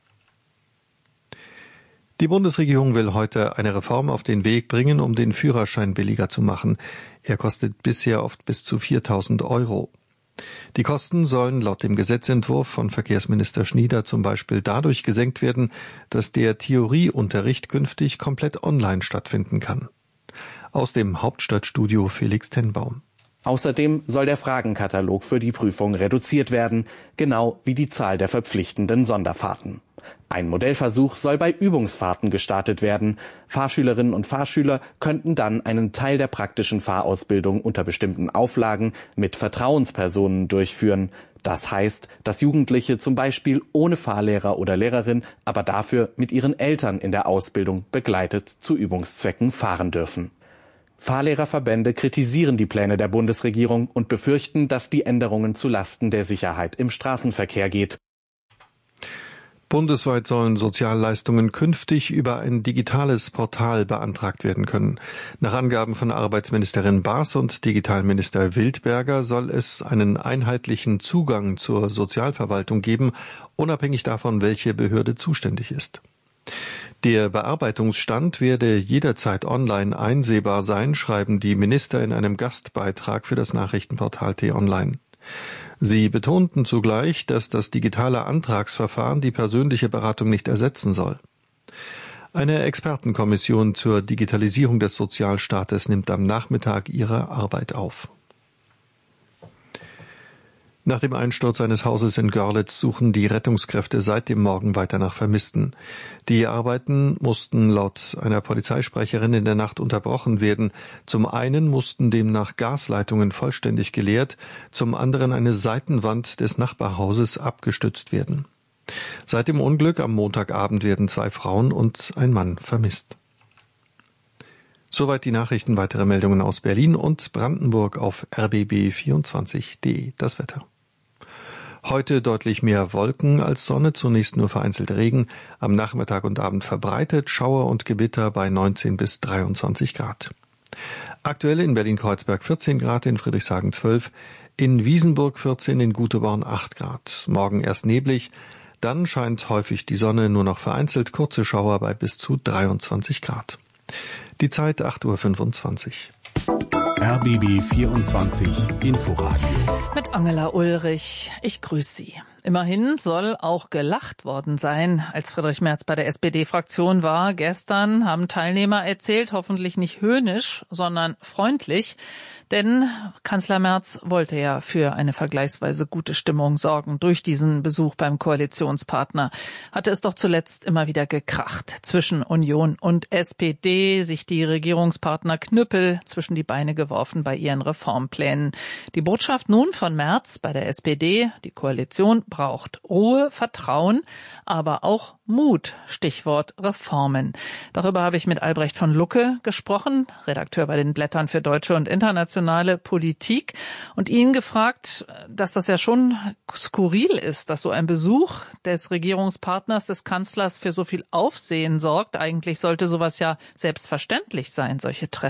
Die Bundesregierung will heute eine Reform auf den Weg bringen, um den Führerschein billiger zu machen. Er kostet bisher oft bis zu viertausend Euro. Die Kosten sollen laut dem Gesetzentwurf von Verkehrsminister Schnieder zum Beispiel dadurch gesenkt werden, dass der Theorieunterricht künftig komplett online stattfinden kann. Aus dem Hauptstadtstudio Felix Tenbaum. Außerdem soll der Fragenkatalog für die Prüfung reduziert werden, genau wie die Zahl der verpflichtenden Sonderfahrten. Ein Modellversuch soll bei Übungsfahrten gestartet werden. Fahrschülerinnen und Fahrschüler könnten dann einen Teil der praktischen Fahrausbildung unter bestimmten Auflagen mit Vertrauenspersonen durchführen. Das heißt, dass Jugendliche zum Beispiel ohne Fahrlehrer oder Lehrerin, aber dafür mit ihren Eltern in der Ausbildung begleitet zu Übungszwecken fahren dürfen. Fahrlehrerverbände kritisieren die Pläne der Bundesregierung und befürchten, dass die Änderungen zulasten der Sicherheit im Straßenverkehr geht. Bundesweit sollen Sozialleistungen künftig über ein digitales Portal beantragt werden können. Nach Angaben von Arbeitsministerin Baas und Digitalminister Wildberger soll es einen einheitlichen Zugang zur Sozialverwaltung geben, unabhängig davon, welche Behörde zuständig ist. Der Bearbeitungsstand werde jederzeit online einsehbar sein, schreiben die Minister in einem Gastbeitrag für das Nachrichtenportal T-Online. Sie betonten zugleich, dass das digitale Antragsverfahren die persönliche Beratung nicht ersetzen soll. Eine Expertenkommission zur Digitalisierung des Sozialstaates nimmt am Nachmittag ihre Arbeit auf. Nach dem Einsturz eines Hauses in Görlitz suchen die Rettungskräfte seit dem Morgen weiter nach Vermissten. Die Arbeiten mussten laut einer Polizeisprecherin in der Nacht unterbrochen werden. Zum einen mussten demnach Gasleitungen vollständig geleert, zum anderen eine Seitenwand des Nachbarhauses abgestützt werden. Seit dem Unglück am Montagabend werden zwei Frauen und ein Mann vermisst. Soweit die Nachrichten. Weitere Meldungen aus Berlin und Brandenburg auf r b b vierundzwanzig punkt de. Das Wetter. Heute deutlich mehr Wolken als Sonne, zunächst nur vereinzelt Regen, am Nachmittag und Abend verbreitet, Schauer und Gewitter bei neunzehn bis dreiundzwanzig Grad. Aktuell in Berlin-Kreuzberg vierzehn Grad, in Friedrichshagen zwölf, in Wiesenburg vierzehn, in Guteborn acht Grad. Morgen erst neblig, dann scheint häufig die Sonne, nur noch vereinzelt kurze Schauer bei bis zu dreiundzwanzig Grad. Die Zeit acht Uhr fünfundzwanzig. R B B vierundzwanzig Inforadio. Mit Angela Ulrich. Ich grüße Sie. Immerhin soll auch gelacht worden sein, als Friedrich Merz bei der S P D-Fraktion war. Gestern haben Teilnehmer erzählt, hoffentlich nicht höhnisch, sondern freundlich. Denn Kanzler Merz wollte ja für eine vergleichsweise gute Stimmung sorgen. Durch diesen Besuch beim Koalitionspartner hatte es doch zuletzt immer wieder gekracht. Zwischen Union und S P D, sich die Regierungspartner Knüppel zwischen die Beine geworfen bei ihren Reformplänen. Die Botschaft nun von Merz bei der S P D, die Koalition braucht Ruhe, Vertrauen, aber auch Mut, Stichwort Reformen. Darüber habe ich mit Albrecht von Lucke gesprochen, Redakteur bei den Blättern für deutsche und internationale Politik, und ihn gefragt, dass das ja schon skurril ist, dass so ein Besuch des Regierungspartners des Kanzlers für so viel Aufsehen sorgt. Eigentlich sollte sowas ja selbstverständlich sein, solche Treffen.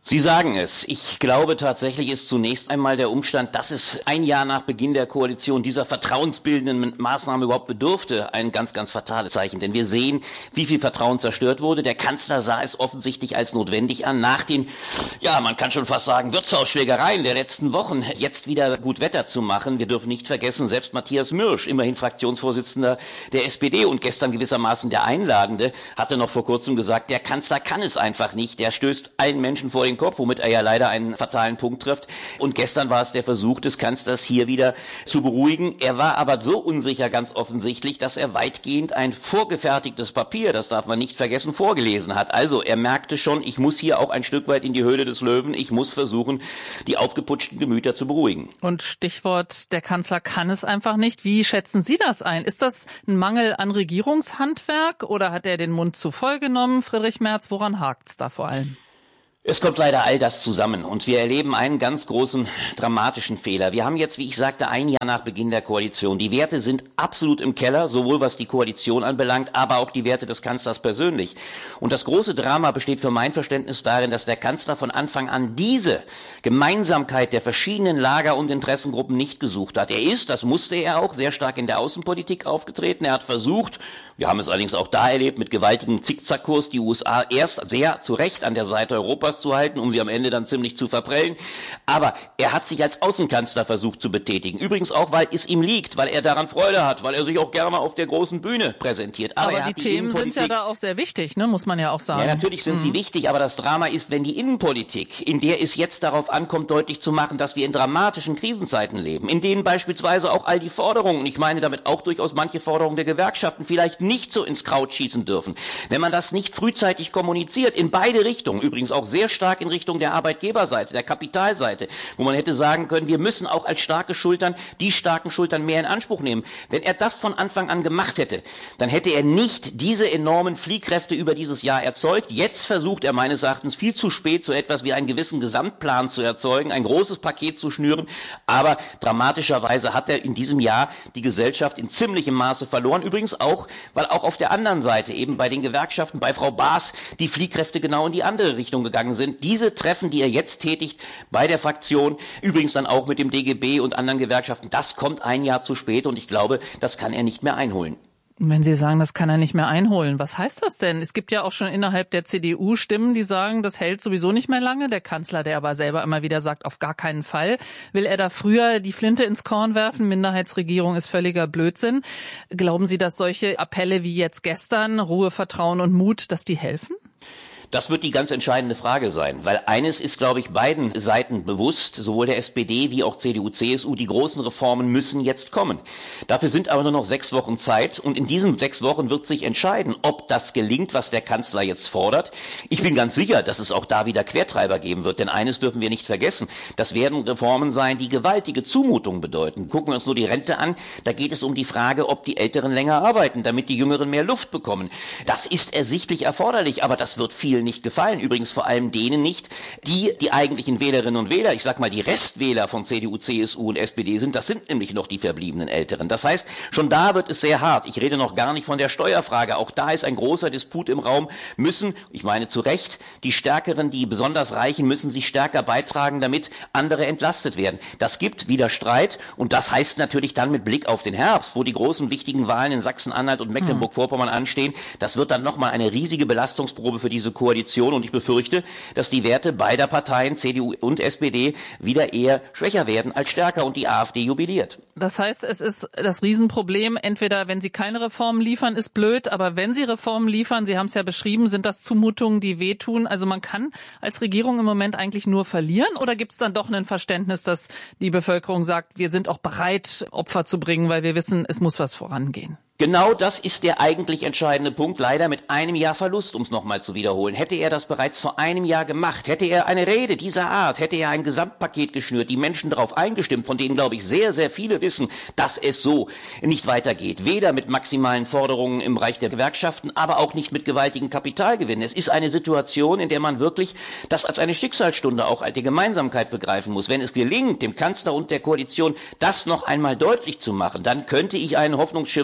Sie sagen es. Ich glaube tatsächlich ist zunächst einmal der Umstand, dass es ein Jahr nach Beginn der Koalition dieser vertrauensbildenden Maßnahme überhaupt bedurfte, ein ganz, ganz fatales Zeichen. Denn wir sehen, wie viel Vertrauen zerstört wurde. Der Kanzler sah es offensichtlich als notwendig an, nach den, ja, man kann schon fast sagen, Wirtshausschlägereien der letzten Wochen jetzt wieder gut Wetter zu machen. Wir dürfen nicht vergessen, selbst Matthias Mürsch, immerhin Fraktionsvorsitzender der S P D und gestern gewissermaßen der Einladende, hatte noch vor kurzem gesagt, der Kanzler kann es einfach nicht. Der stößt allen Menschen vor den Kopf, womit er ja leider einen fatalen Punkt trifft. Und gestern war es der Versuch des Kanzlers, hier wieder zu beruhigen. Er war aber so unsicher, ganz offensichtlich, dass er weitgehend ein vorgefertigtes Papier, das darf man nicht vergessen, vorgelesen hat. Also er merkte schon, ich muss hier auch ein Stück weit in die Höhle des Löwen. Ich muss versuchen, die aufgeputschten Gemüter zu beruhigen. Und Stichwort, der Kanzler kann es einfach nicht. Wie schätzen Sie das ein? Ist das ein Mangel an Regierungshandwerk oder hat er den Mund zu voll genommen? Friedrich Merz, woran hakt's da vor allem? Es kommt leider all das zusammen und wir erleben einen ganz großen dramatischen Fehler. Wir haben jetzt, wie ich sagte, ein Jahr nach Beginn der Koalition. Die Werte sind absolut im Keller, sowohl was die Koalition anbelangt, aber auch die Werte des Kanzlers persönlich. Und das große Drama besteht für mein Verständnis darin, dass der Kanzler von Anfang an diese Gemeinsamkeit der verschiedenen Lager und Interessengruppen nicht gesucht hat. Er ist, das musste er auch, sehr stark in der Außenpolitik aufgetreten. Er hat versucht, wir haben es allerdings auch da erlebt, mit gewaltigem Zickzackkurs die U S A erst sehr zu Recht an der Seite Europas zu halten, um sie am Ende dann ziemlich zu verprellen. Aber er hat sich als Außenkanzler versucht zu betätigen. Übrigens auch, weil es ihm liegt, weil er daran Freude hat, weil er sich auch gerne auf der großen Bühne präsentiert. Aber, aber die, die Themen sind ja da auch sehr wichtig, ne? Muss man ja auch sagen. Ja, natürlich sind mhm. sie wichtig, aber das Drama ist, wenn die Innenpolitik, in der es jetzt darauf ankommt, deutlich zu machen, dass wir in dramatischen Krisenzeiten leben, in denen beispielsweise auch all die Forderungen, ich meine damit auch durchaus manche Forderungen der Gewerkschaften, vielleicht nicht so ins Kraut schießen dürfen. Wenn man das nicht frühzeitig kommuniziert, in beide Richtungen, übrigens auch sehr stark in Richtung der Arbeitgeberseite, der Kapitalseite, wo man hätte sagen können, wir müssen auch als starke Schultern die starken Schultern mehr in Anspruch nehmen. Wenn er das von Anfang an gemacht hätte, dann hätte er nicht diese enormen Fliehkräfte über dieses Jahr erzeugt. Jetzt versucht er meines Erachtens viel zu spät so etwas wie einen gewissen Gesamtplan zu erzeugen, ein großes Paket zu schnüren, aber dramatischerweise hat er in diesem Jahr die Gesellschaft in ziemlichem Maße verloren. Übrigens auch, weil auch auf der anderen Seite, eben bei den Gewerkschaften, bei Frau Baas, die Fliehkräfte genau in die andere Richtung gegangen sind. Diese Treffen, die er jetzt tätigt bei der Fraktion, übrigens dann auch mit dem D G B und anderen Gewerkschaften, das kommt ein Jahr zu spät und ich glaube, das kann er nicht mehr einholen. Wenn Sie sagen, das kann er nicht mehr einholen, was heißt das denn? Es gibt ja auch schon innerhalb der C D U Stimmen, die sagen, das hält sowieso nicht mehr lange. Der Kanzler, der aber selber immer wieder sagt, auf gar keinen Fall. Will er da früher die Flinte ins Korn werfen? Minderheitsregierung ist völliger Blödsinn. Glauben Sie, dass solche Appelle wie jetzt gestern, Ruhe, Vertrauen und Mut, dass die helfen? Das wird die ganz entscheidende Frage sein, weil eines ist, glaube ich, beiden Seiten bewusst, sowohl der S P D wie auch C D U, C S U, die großen Reformen müssen jetzt kommen. Dafür sind aber nur noch sechs Wochen Zeit und in diesen sechs Wochen wird sich entscheiden, ob das gelingt, was der Kanzler jetzt fordert. Ich bin ganz sicher, dass es auch da wieder Quertreiber geben wird, denn eines dürfen wir nicht vergessen, das werden Reformen sein, die gewaltige Zumutungen bedeuten. Gucken wir uns nur die Rente an, da geht es um die Frage, ob die Älteren länger arbeiten, damit die Jüngeren mehr Luft bekommen. Das ist ersichtlich erforderlich, aber das wird viel nicht gefallen. Übrigens vor allem denen nicht, die die eigentlichen Wählerinnen und Wähler, ich sag mal die Restwähler von C D U, C S U und S P D sind, das sind nämlich noch die verbliebenen Älteren. Das heißt, schon da wird es sehr hart. Ich rede noch gar nicht von der Steuerfrage. Auch da ist ein großer Disput im Raum. Müssen, ich meine zu Recht, die Stärkeren, die besonders Reichen, müssen sich stärker beitragen, damit andere entlastet werden. Das gibt wieder Streit und das heißt natürlich dann mit Blick auf den Herbst, wo die großen wichtigen Wahlen in Sachsen-Anhalt und Mecklenburg-Vorpommern anstehen. Das wird dann nochmal eine riesige Belastungsprobe für diese Koalition und ich befürchte, dass die Werte beider Parteien, C D U und S P D, wieder eher schwächer werden als stärker und die AfD jubiliert. Das heißt, es ist das Riesenproblem, entweder wenn Sie keine Reformen liefern, ist blöd, aber wenn Sie Reformen liefern, Sie haben es ja beschrieben, sind das Zumutungen, die wehtun. Also man kann als Regierung im Moment eigentlich nur verlieren oder gibt es dann doch ein Verständnis, dass die Bevölkerung sagt, wir sind auch bereit, Opfer zu bringen, weil wir wissen, es muss was vorangehen? Genau das ist der eigentlich entscheidende Punkt, leider mit einem Jahr Verlust, um es nochmal zu wiederholen. Hätte er das bereits vor einem Jahr gemacht, hätte er eine Rede dieser Art, hätte er ein Gesamtpaket geschnürt, die Menschen darauf eingestimmt, von denen, glaube ich, sehr, sehr viele wissen, dass es so nicht weitergeht. Weder mit maximalen Forderungen im Bereich der Gewerkschaften, aber auch nicht mit gewaltigen Kapitalgewinnen. Es ist eine Situation, in der man wirklich das als eine Schicksalsstunde auch als die Gemeinsamkeit begreifen muss. Wenn es gelingt, dem Kanzler und der Koalition das noch einmal deutlich zu machen, dann könnte ich einen Hoffnungsschimmer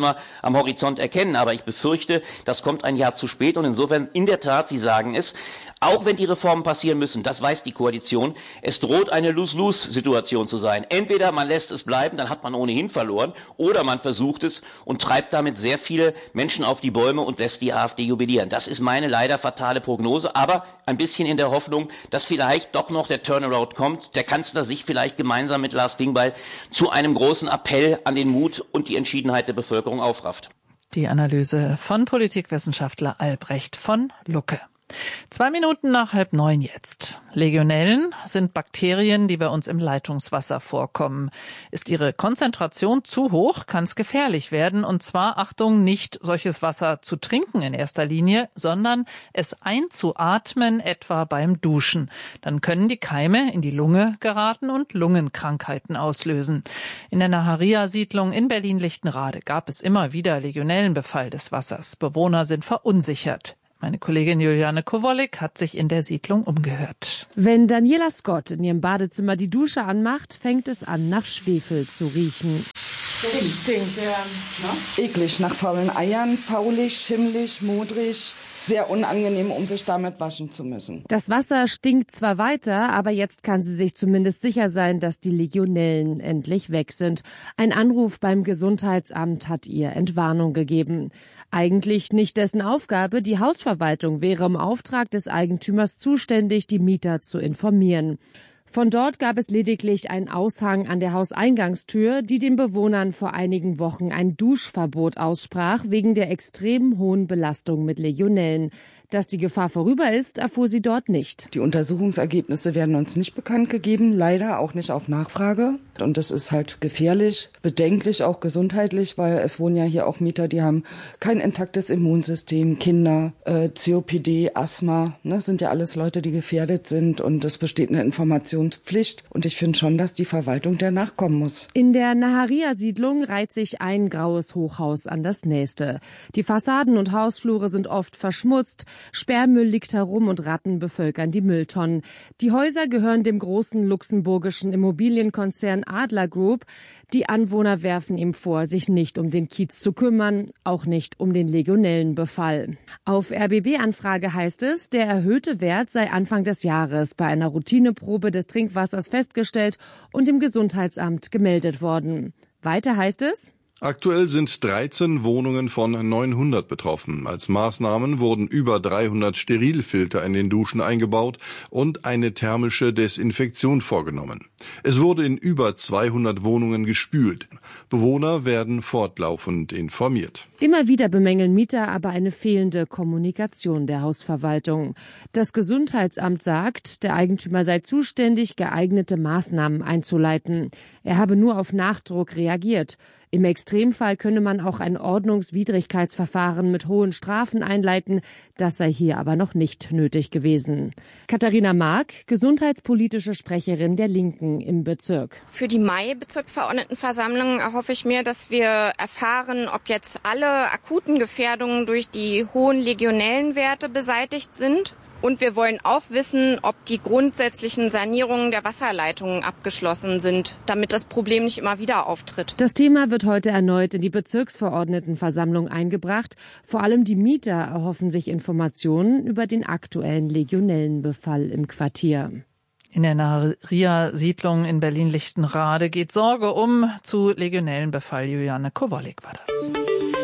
am Horizont erkennen. Aber ich befürchte, das kommt ein Jahr zu spät. Und insofern, in der Tat, Sie sagen es, auch wenn die Reformen passieren müssen, das weiß die Koalition, es droht eine Lose-Lose-Situation zu sein. Entweder man lässt es bleiben, dann hat man ohnehin verloren, oder man versucht es und treibt damit sehr viele Menschen auf die Bäume und lässt die AfD jubilieren. Das ist meine leider fatale Prognose, aber ein bisschen in der Hoffnung, dass vielleicht doch noch der Turnaround kommt, der Kanzler sich vielleicht gemeinsam mit Lars Klingbeil zu einem großen Appell an den Mut und die Entschiedenheit der Bevölkerung aufrafft. Die Analyse von Politikwissenschaftler Albrecht von Lucke. Zwei Minuten nach halb neun jetzt. Legionellen sind Bakterien, die bei uns im Leitungswasser vorkommen. Ist ihre Konzentration zu hoch, kann es gefährlich werden. Und zwar, Achtung, nicht solches Wasser zu trinken in erster Linie, sondern es einzuatmen, etwa beim Duschen. Dann können die Keime in die Lunge geraten und Lungenkrankheiten auslösen. In der Naharia-Siedlung in Berlin-Lichtenrade gab es immer wieder Legionellenbefall des Wassers. Bewohner sind verunsichert. Meine Kollegin Juliane Kowolik hat sich in der Siedlung umgehört. Wenn Daniela Scott in ihrem Badezimmer die Dusche anmacht, fängt es an, nach Schwefel zu riechen. Das stinkt, ja. Ne? Eklig, nach faulen Eiern, faulig, schimmlig, modrig. Sehr unangenehm, um sich damit waschen zu müssen. Das Wasser stinkt zwar weiter, aber jetzt kann sie sich zumindest sicher sein, dass die Legionellen endlich weg sind. Ein Anruf beim Gesundheitsamt hat ihr Entwarnung gegeben. Eigentlich nicht dessen Aufgabe, die Hausverwaltung wäre im Auftrag des Eigentümers zuständig, die Mieter zu informieren. Von dort gab es lediglich einen Aushang an der Hauseingangstür, die den Bewohnern vor einigen Wochen ein Duschverbot aussprach, wegen der extrem hohen Belastung mit Legionellen. Dass die Gefahr vorüber ist, erfuhr sie dort nicht. Die Untersuchungsergebnisse werden uns nicht bekannt gegeben, leider auch nicht auf Nachfrage. Und das ist halt gefährlich, bedenklich, auch gesundheitlich, weil es wohnen ja hier auch Mieter, die haben kein intaktes Immunsystem, Kinder, äh, C O P D, Asthma, ne, sind ja alles Leute, die gefährdet sind und es besteht eine Informationspflicht. Und ich finde schon, dass die Verwaltung der nachkommen muss. In der Naharia-Siedlung reiht sich ein graues Hochhaus an das nächste. Die Fassaden und Hausflure sind oft verschmutzt, Sperrmüll liegt herum und Ratten bevölkern die Mülltonnen. Die Häuser gehören dem großen luxemburgischen Immobilienkonzern Adler Group. Die Anwohner werfen ihm vor, sich nicht um den Kiez zu kümmern, auch nicht um den Legionellenbefall. Auf R B B-Anfrage heißt es, der erhöhte Wert sei Anfang des Jahres bei einer Routineprobe des Trinkwassers festgestellt und dem Gesundheitsamt gemeldet worden. Weiter heißt es: Aktuell sind dreizehn Wohnungen von neunhundert betroffen. Als Maßnahmen wurden über dreihundert Sterilfilter in den Duschen eingebaut und eine thermische Desinfektion vorgenommen. Es wurde in über zweihundert Wohnungen gespült. Bewohner werden fortlaufend informiert. Immer wieder bemängeln Mieter aber eine fehlende Kommunikation der Hausverwaltung. Das Gesundheitsamt sagt, der Eigentümer sei zuständig, geeignete Maßnahmen einzuleiten. Er habe nur auf Nachdruck reagiert. Im Extremfall könne man auch ein Ordnungswidrigkeitsverfahren mit hohen Strafen einleiten. Das sei hier aber noch nicht nötig gewesen. Katharina Mark, gesundheitspolitische Sprecherin der Linken im Bezirk. Für die Mai-Bezirksverordnetenversammlung erhoffe ich mir, dass wir erfahren, ob jetzt alle akuten Gefährdungen durch die hohen Legionellenwerte beseitigt sind. Und wir wollen auch wissen, ob die grundsätzlichen Sanierungen der Wasserleitungen abgeschlossen sind, damit das Problem nicht immer wieder auftritt. Das Thema wird heute erneut in die Bezirksverordnetenversammlung eingebracht. Vor allem die Mieter erhoffen sich Informationen über den aktuellen Legionellenbefall im Quartier. In der Naharia-Siedlung in Berlin-Lichtenrade geht Sorge um zu Legionellenbefall. Juliane Kowolik war das.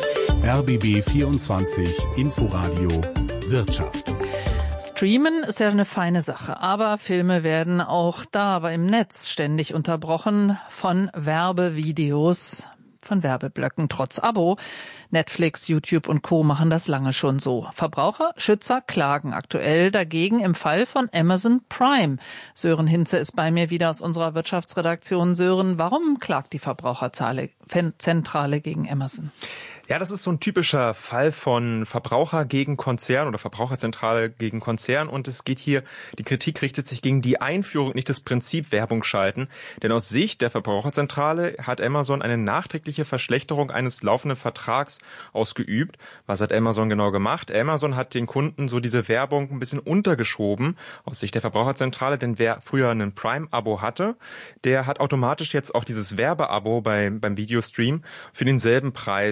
R B B vierundzwanzig Inforadio Wirtschaft. Streamen ist ja eine feine Sache, aber Filme werden auch da, aber im Netz ständig unterbrochen von Werbevideos, von Werbeblöcken trotz Abo. Netflix, YouTube und Co. machen das lange schon so. Verbraucherschützer klagen aktuell dagegen im Fall von Amazon Prime. Sören Hinze ist bei mir wieder aus unserer Wirtschaftsredaktion. Sören, warum klagt die Verbraucherzentrale gegen Amazon? Ja, das ist so ein typischer Fall von Verbraucher gegen Konzern oder Verbraucherzentrale gegen Konzern. Und es geht hier, die Kritik richtet sich gegen die Einführung, nicht das Prinzip Werbung schalten. Denn aus Sicht der Verbraucherzentrale hat Amazon eine nachträgliche Verschlechterung eines laufenden Vertrags ausgeübt. Was hat Amazon genau gemacht? Amazon hat den Kunden so diese Werbung ein bisschen untergeschoben aus Sicht der Verbraucherzentrale. Denn wer früher ein Prime-Abo hatte, der hat automatisch jetzt auch dieses Werbeabo bei, beim Videostream für denselben Preis, also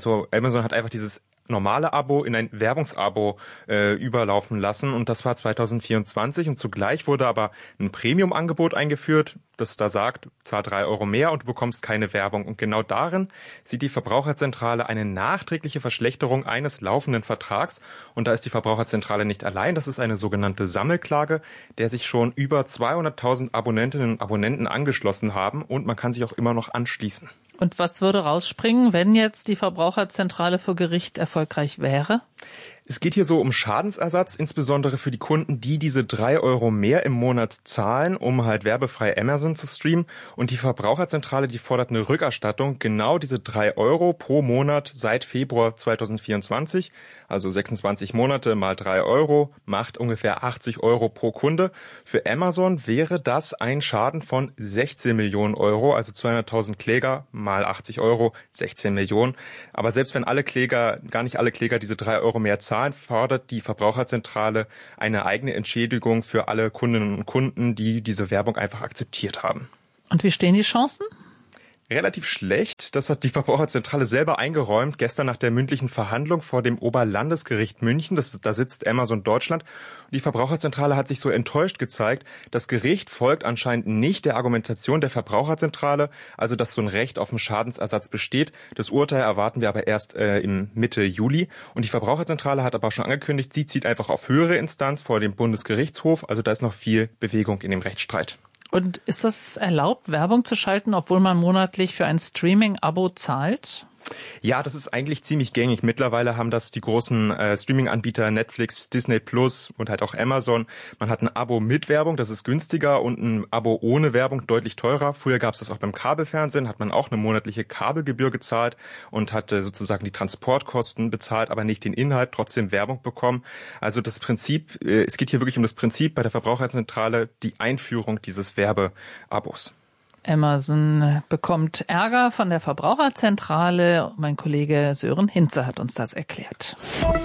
Also Amazon hat einfach dieses normale Abo in ein Werbungsabo äh, überlaufen lassen und das war zwanzig vierundzwanzig und zugleich wurde aber ein Premium-Angebot eingeführt, das da sagt, zahl drei Euro mehr und du bekommst keine Werbung. Und genau darin sieht die Verbraucherzentrale eine nachträgliche Verschlechterung eines laufenden Vertrags und da ist die Verbraucherzentrale nicht allein, das ist eine sogenannte Sammelklage, der sich schon über zweihunderttausend Abonnentinnen und Abonnenten angeschlossen haben und man kann sich auch immer noch anschließen. Und was würde rausspringen, wenn jetzt die Verbraucherzentrale vor Gericht erfolgreich wäre? Es geht hier so um Schadensersatz, insbesondere für die Kunden, die diese drei Euro mehr im Monat zahlen, um halt werbefrei Amazon zu streamen. Und die Verbraucherzentrale, die fordert eine Rückerstattung, genau diese drei Euro pro Monat seit Februar zwanzig vierundzwanzig. Also sechsundzwanzig Monate mal drei Euro macht ungefähr achtzig Euro pro Kunde. Für Amazon wäre das ein Schaden von sechzehn Millionen Euro, also zweihunderttausend Kläger mal achtzig Euro, sechzehn Millionen. Aber selbst wenn alle Kläger, gar nicht alle Kläger diese drei Euro mehr zahlen, fordert die Verbraucherzentrale eine eigene Entschädigung für alle Kundinnen und Kunden, die diese Werbung einfach akzeptiert haben. Und wie stehen die Chancen? Relativ schlecht. Das hat die Verbraucherzentrale selber eingeräumt, gestern nach der mündlichen Verhandlung vor dem Oberlandesgericht München. Das, da sitzt Amazon Deutschland. Die Verbraucherzentrale hat sich so enttäuscht gezeigt. Das Gericht folgt anscheinend nicht der Argumentation der Verbraucherzentrale, also dass so ein Recht auf einen Schadensersatz besteht. Das Urteil erwarten wir aber erst äh, im Mitte Juli. Und die Verbraucherzentrale hat aber schon angekündigt, sie zieht einfach auf höhere Instanz vor dem Bundesgerichtshof. Also da ist noch viel Bewegung in dem Rechtsstreit. Und ist das erlaubt, Werbung zu schalten, obwohl man monatlich für ein Streaming-Abo zahlt? Ja, das ist eigentlich ziemlich gängig. Mittlerweile haben das die großen äh, Streaming-Anbieter Netflix, Disney Plus und halt auch Amazon. Man hat ein Abo mit Werbung, das ist günstiger, und ein Abo ohne Werbung deutlich teurer. Früher gab es das auch beim Kabelfernsehen, hat man auch eine monatliche Kabelgebühr gezahlt und hatte sozusagen die Transportkosten bezahlt, aber nicht den Inhalt, trotzdem Werbung bekommen. Also das Prinzip, äh, es geht hier wirklich um das Prinzip bei der Verbraucherzentrale, die Einführung dieses Werbeabos. Amazon bekommt Ärger von der Verbraucherzentrale. Mein Kollege Sören Hinze hat uns das erklärt.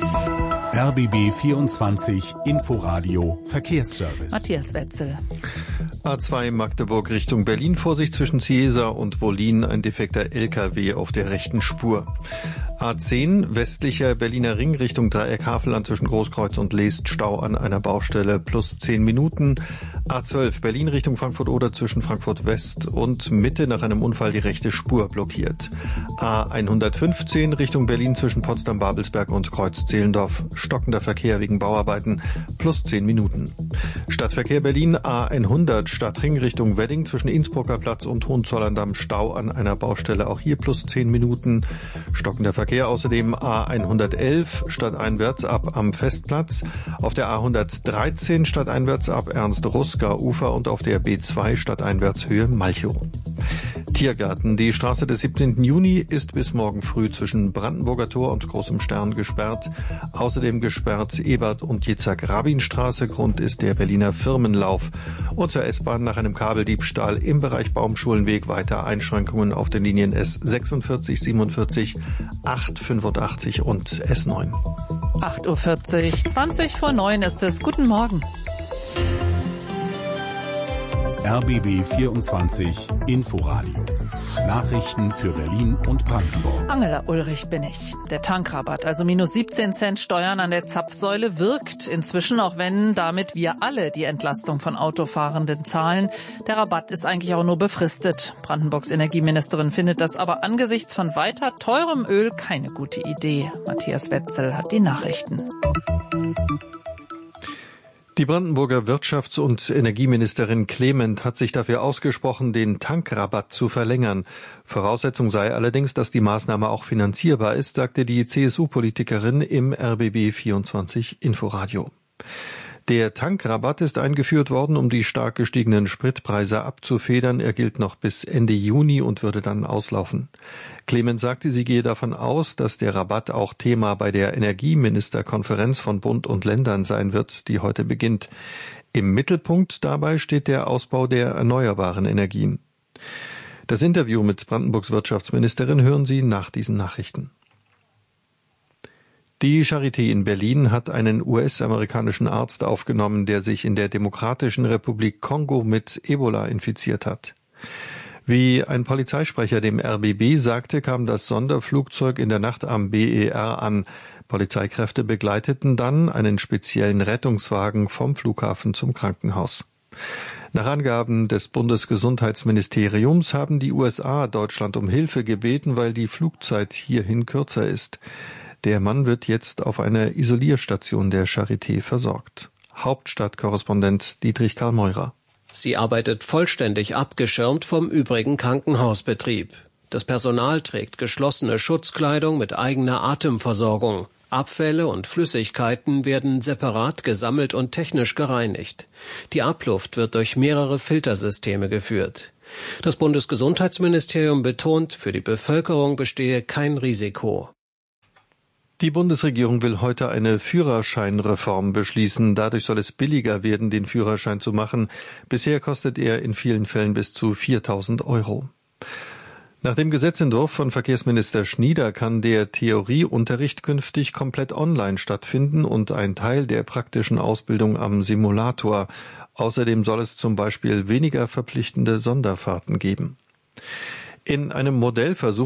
R B B vierundzwanzig Inforadio Verkehrsservice. Matthias Wetzel. A zwei Magdeburg Richtung Berlin, Vorsicht zwischen Ciesa und Wollin, ein defekter L K W auf der rechten Spur. A zehn westlicher Berliner Ring Richtung Dreieck Havelland zwischen Großkreuz und Leest, Stau an einer Baustelle plus zehn Minuten. A zwölf Berlin Richtung Frankfurt-Oder zwischen Frankfurt West und Mitte nach einem Unfall die rechte Spur blockiert. A hundertfünfzehn Richtung Berlin zwischen Potsdam-Babelsberg und Kreuz-Zehlendorf, stockender Verkehr wegen Bauarbeiten plus zehn Minuten. Stadtverkehr Berlin A hundert Stadtring Richtung Wedding zwischen Innsbrucker Platz und Hohenzollern-Damm, Stau an einer Baustelle, auch hier plus zehn Minuten. Stockender Verkehr außerdem A hundertelf stadteinwärts ab am Festplatz, auf der A hundertdreizehn stadteinwärts ab Ernst-Ruska-Ufer und auf der B zwei stadteinwärts Höhe Malchow. Tiergarten. Die Straße des siebzehnten Juni ist bis morgen früh zwischen Brandenburger Tor und Großem Stern gesperrt. Außerdem gesperrt Ebert- und Jitzak-Rabin-Straße. Grund ist der Berliner Firmenlauf. Und zur S-Bahn nach einem Kabeldiebstahl im Bereich Baumschulenweg weiter Einschränkungen auf den Linien S sechsundvierzig, siebenundvierzig, acht fünfundachtzig und S neun. acht Uhr vierzig, zwanzig vor neun ist es. Guten Morgen. R B B vierundzwanzig Inforadio. Nachrichten für Berlin und Brandenburg. Angela Ulrich bin ich. Der Tankrabatt, also minus siebzehn Cent Steuern an der Zapfsäule, wirkt inzwischen, auch wenn damit wir alle die Entlastung von Autofahrenden zahlen. Der Rabatt ist eigentlich auch nur befristet. Brandenburgs Energieministerin findet das aber angesichts von weiter teurem Öl keine gute Idee. Matthias Wetzel hat die Nachrichten. Die Brandenburger Wirtschafts- und Energieministerin Clement hat sich dafür ausgesprochen, den Tankrabatt zu verlängern. Voraussetzung sei allerdings, dass die Maßnahme auch finanzierbar ist, sagte die C S U-Politikerin im R B B vierundzwanzig Inforadio. Der Tankrabatt ist eingeführt worden, um die stark gestiegenen Spritpreise abzufedern. Er gilt noch bis Ende Juni und würde dann auslaufen. Clement sagte, sie gehe davon aus, dass der Rabatt auch Thema bei der Energieministerkonferenz von Bund und Ländern sein wird, die heute beginnt. Im Mittelpunkt dabei steht der Ausbau der erneuerbaren Energien. Das Interview mit Brandenburgs Wirtschaftsministerin hören Sie nach diesen Nachrichten. Die Charité in Berlin hat einen U S-amerikanischen Arzt aufgenommen, der sich in der Demokratischen Republik Kongo mit Ebola infiziert hat. Wie ein Polizeisprecher dem R B B sagte, kam das Sonderflugzeug in der Nacht am B E R an. Polizeikräfte begleiteten dann einen speziellen Rettungswagen vom Flughafen zum Krankenhaus. Nach Angaben des Bundesgesundheitsministeriums haben die U S A Deutschland um Hilfe gebeten, weil die Flugzeit hierhin kürzer ist. Der Mann wird jetzt auf einer Isolierstation der Charité versorgt. Hauptstadtkorrespondent Dietrich Karl Meurer. Sie arbeitet vollständig abgeschirmt vom übrigen Krankenhausbetrieb. Das Personal trägt geschlossene Schutzkleidung mit eigener Atemversorgung. Abfälle und Flüssigkeiten werden separat gesammelt und technisch gereinigt. Die Abluft wird durch mehrere Filtersysteme geführt. Das Bundesgesundheitsministerium betont, für die Bevölkerung bestehe kein Risiko. Die Bundesregierung will heute eine Führerscheinreform beschließen. Dadurch soll es billiger werden, den Führerschein zu machen. Bisher kostet er in vielen Fällen bis zu viertausend Euro. Nach dem Gesetzentwurf von Verkehrsminister Schnieder kann der Theorieunterricht künftig komplett online stattfinden und ein Teil der praktischen Ausbildung am Simulator. Außerdem soll es zum Beispiel weniger verpflichtende Sonderfahrten geben. In einem Modellversuch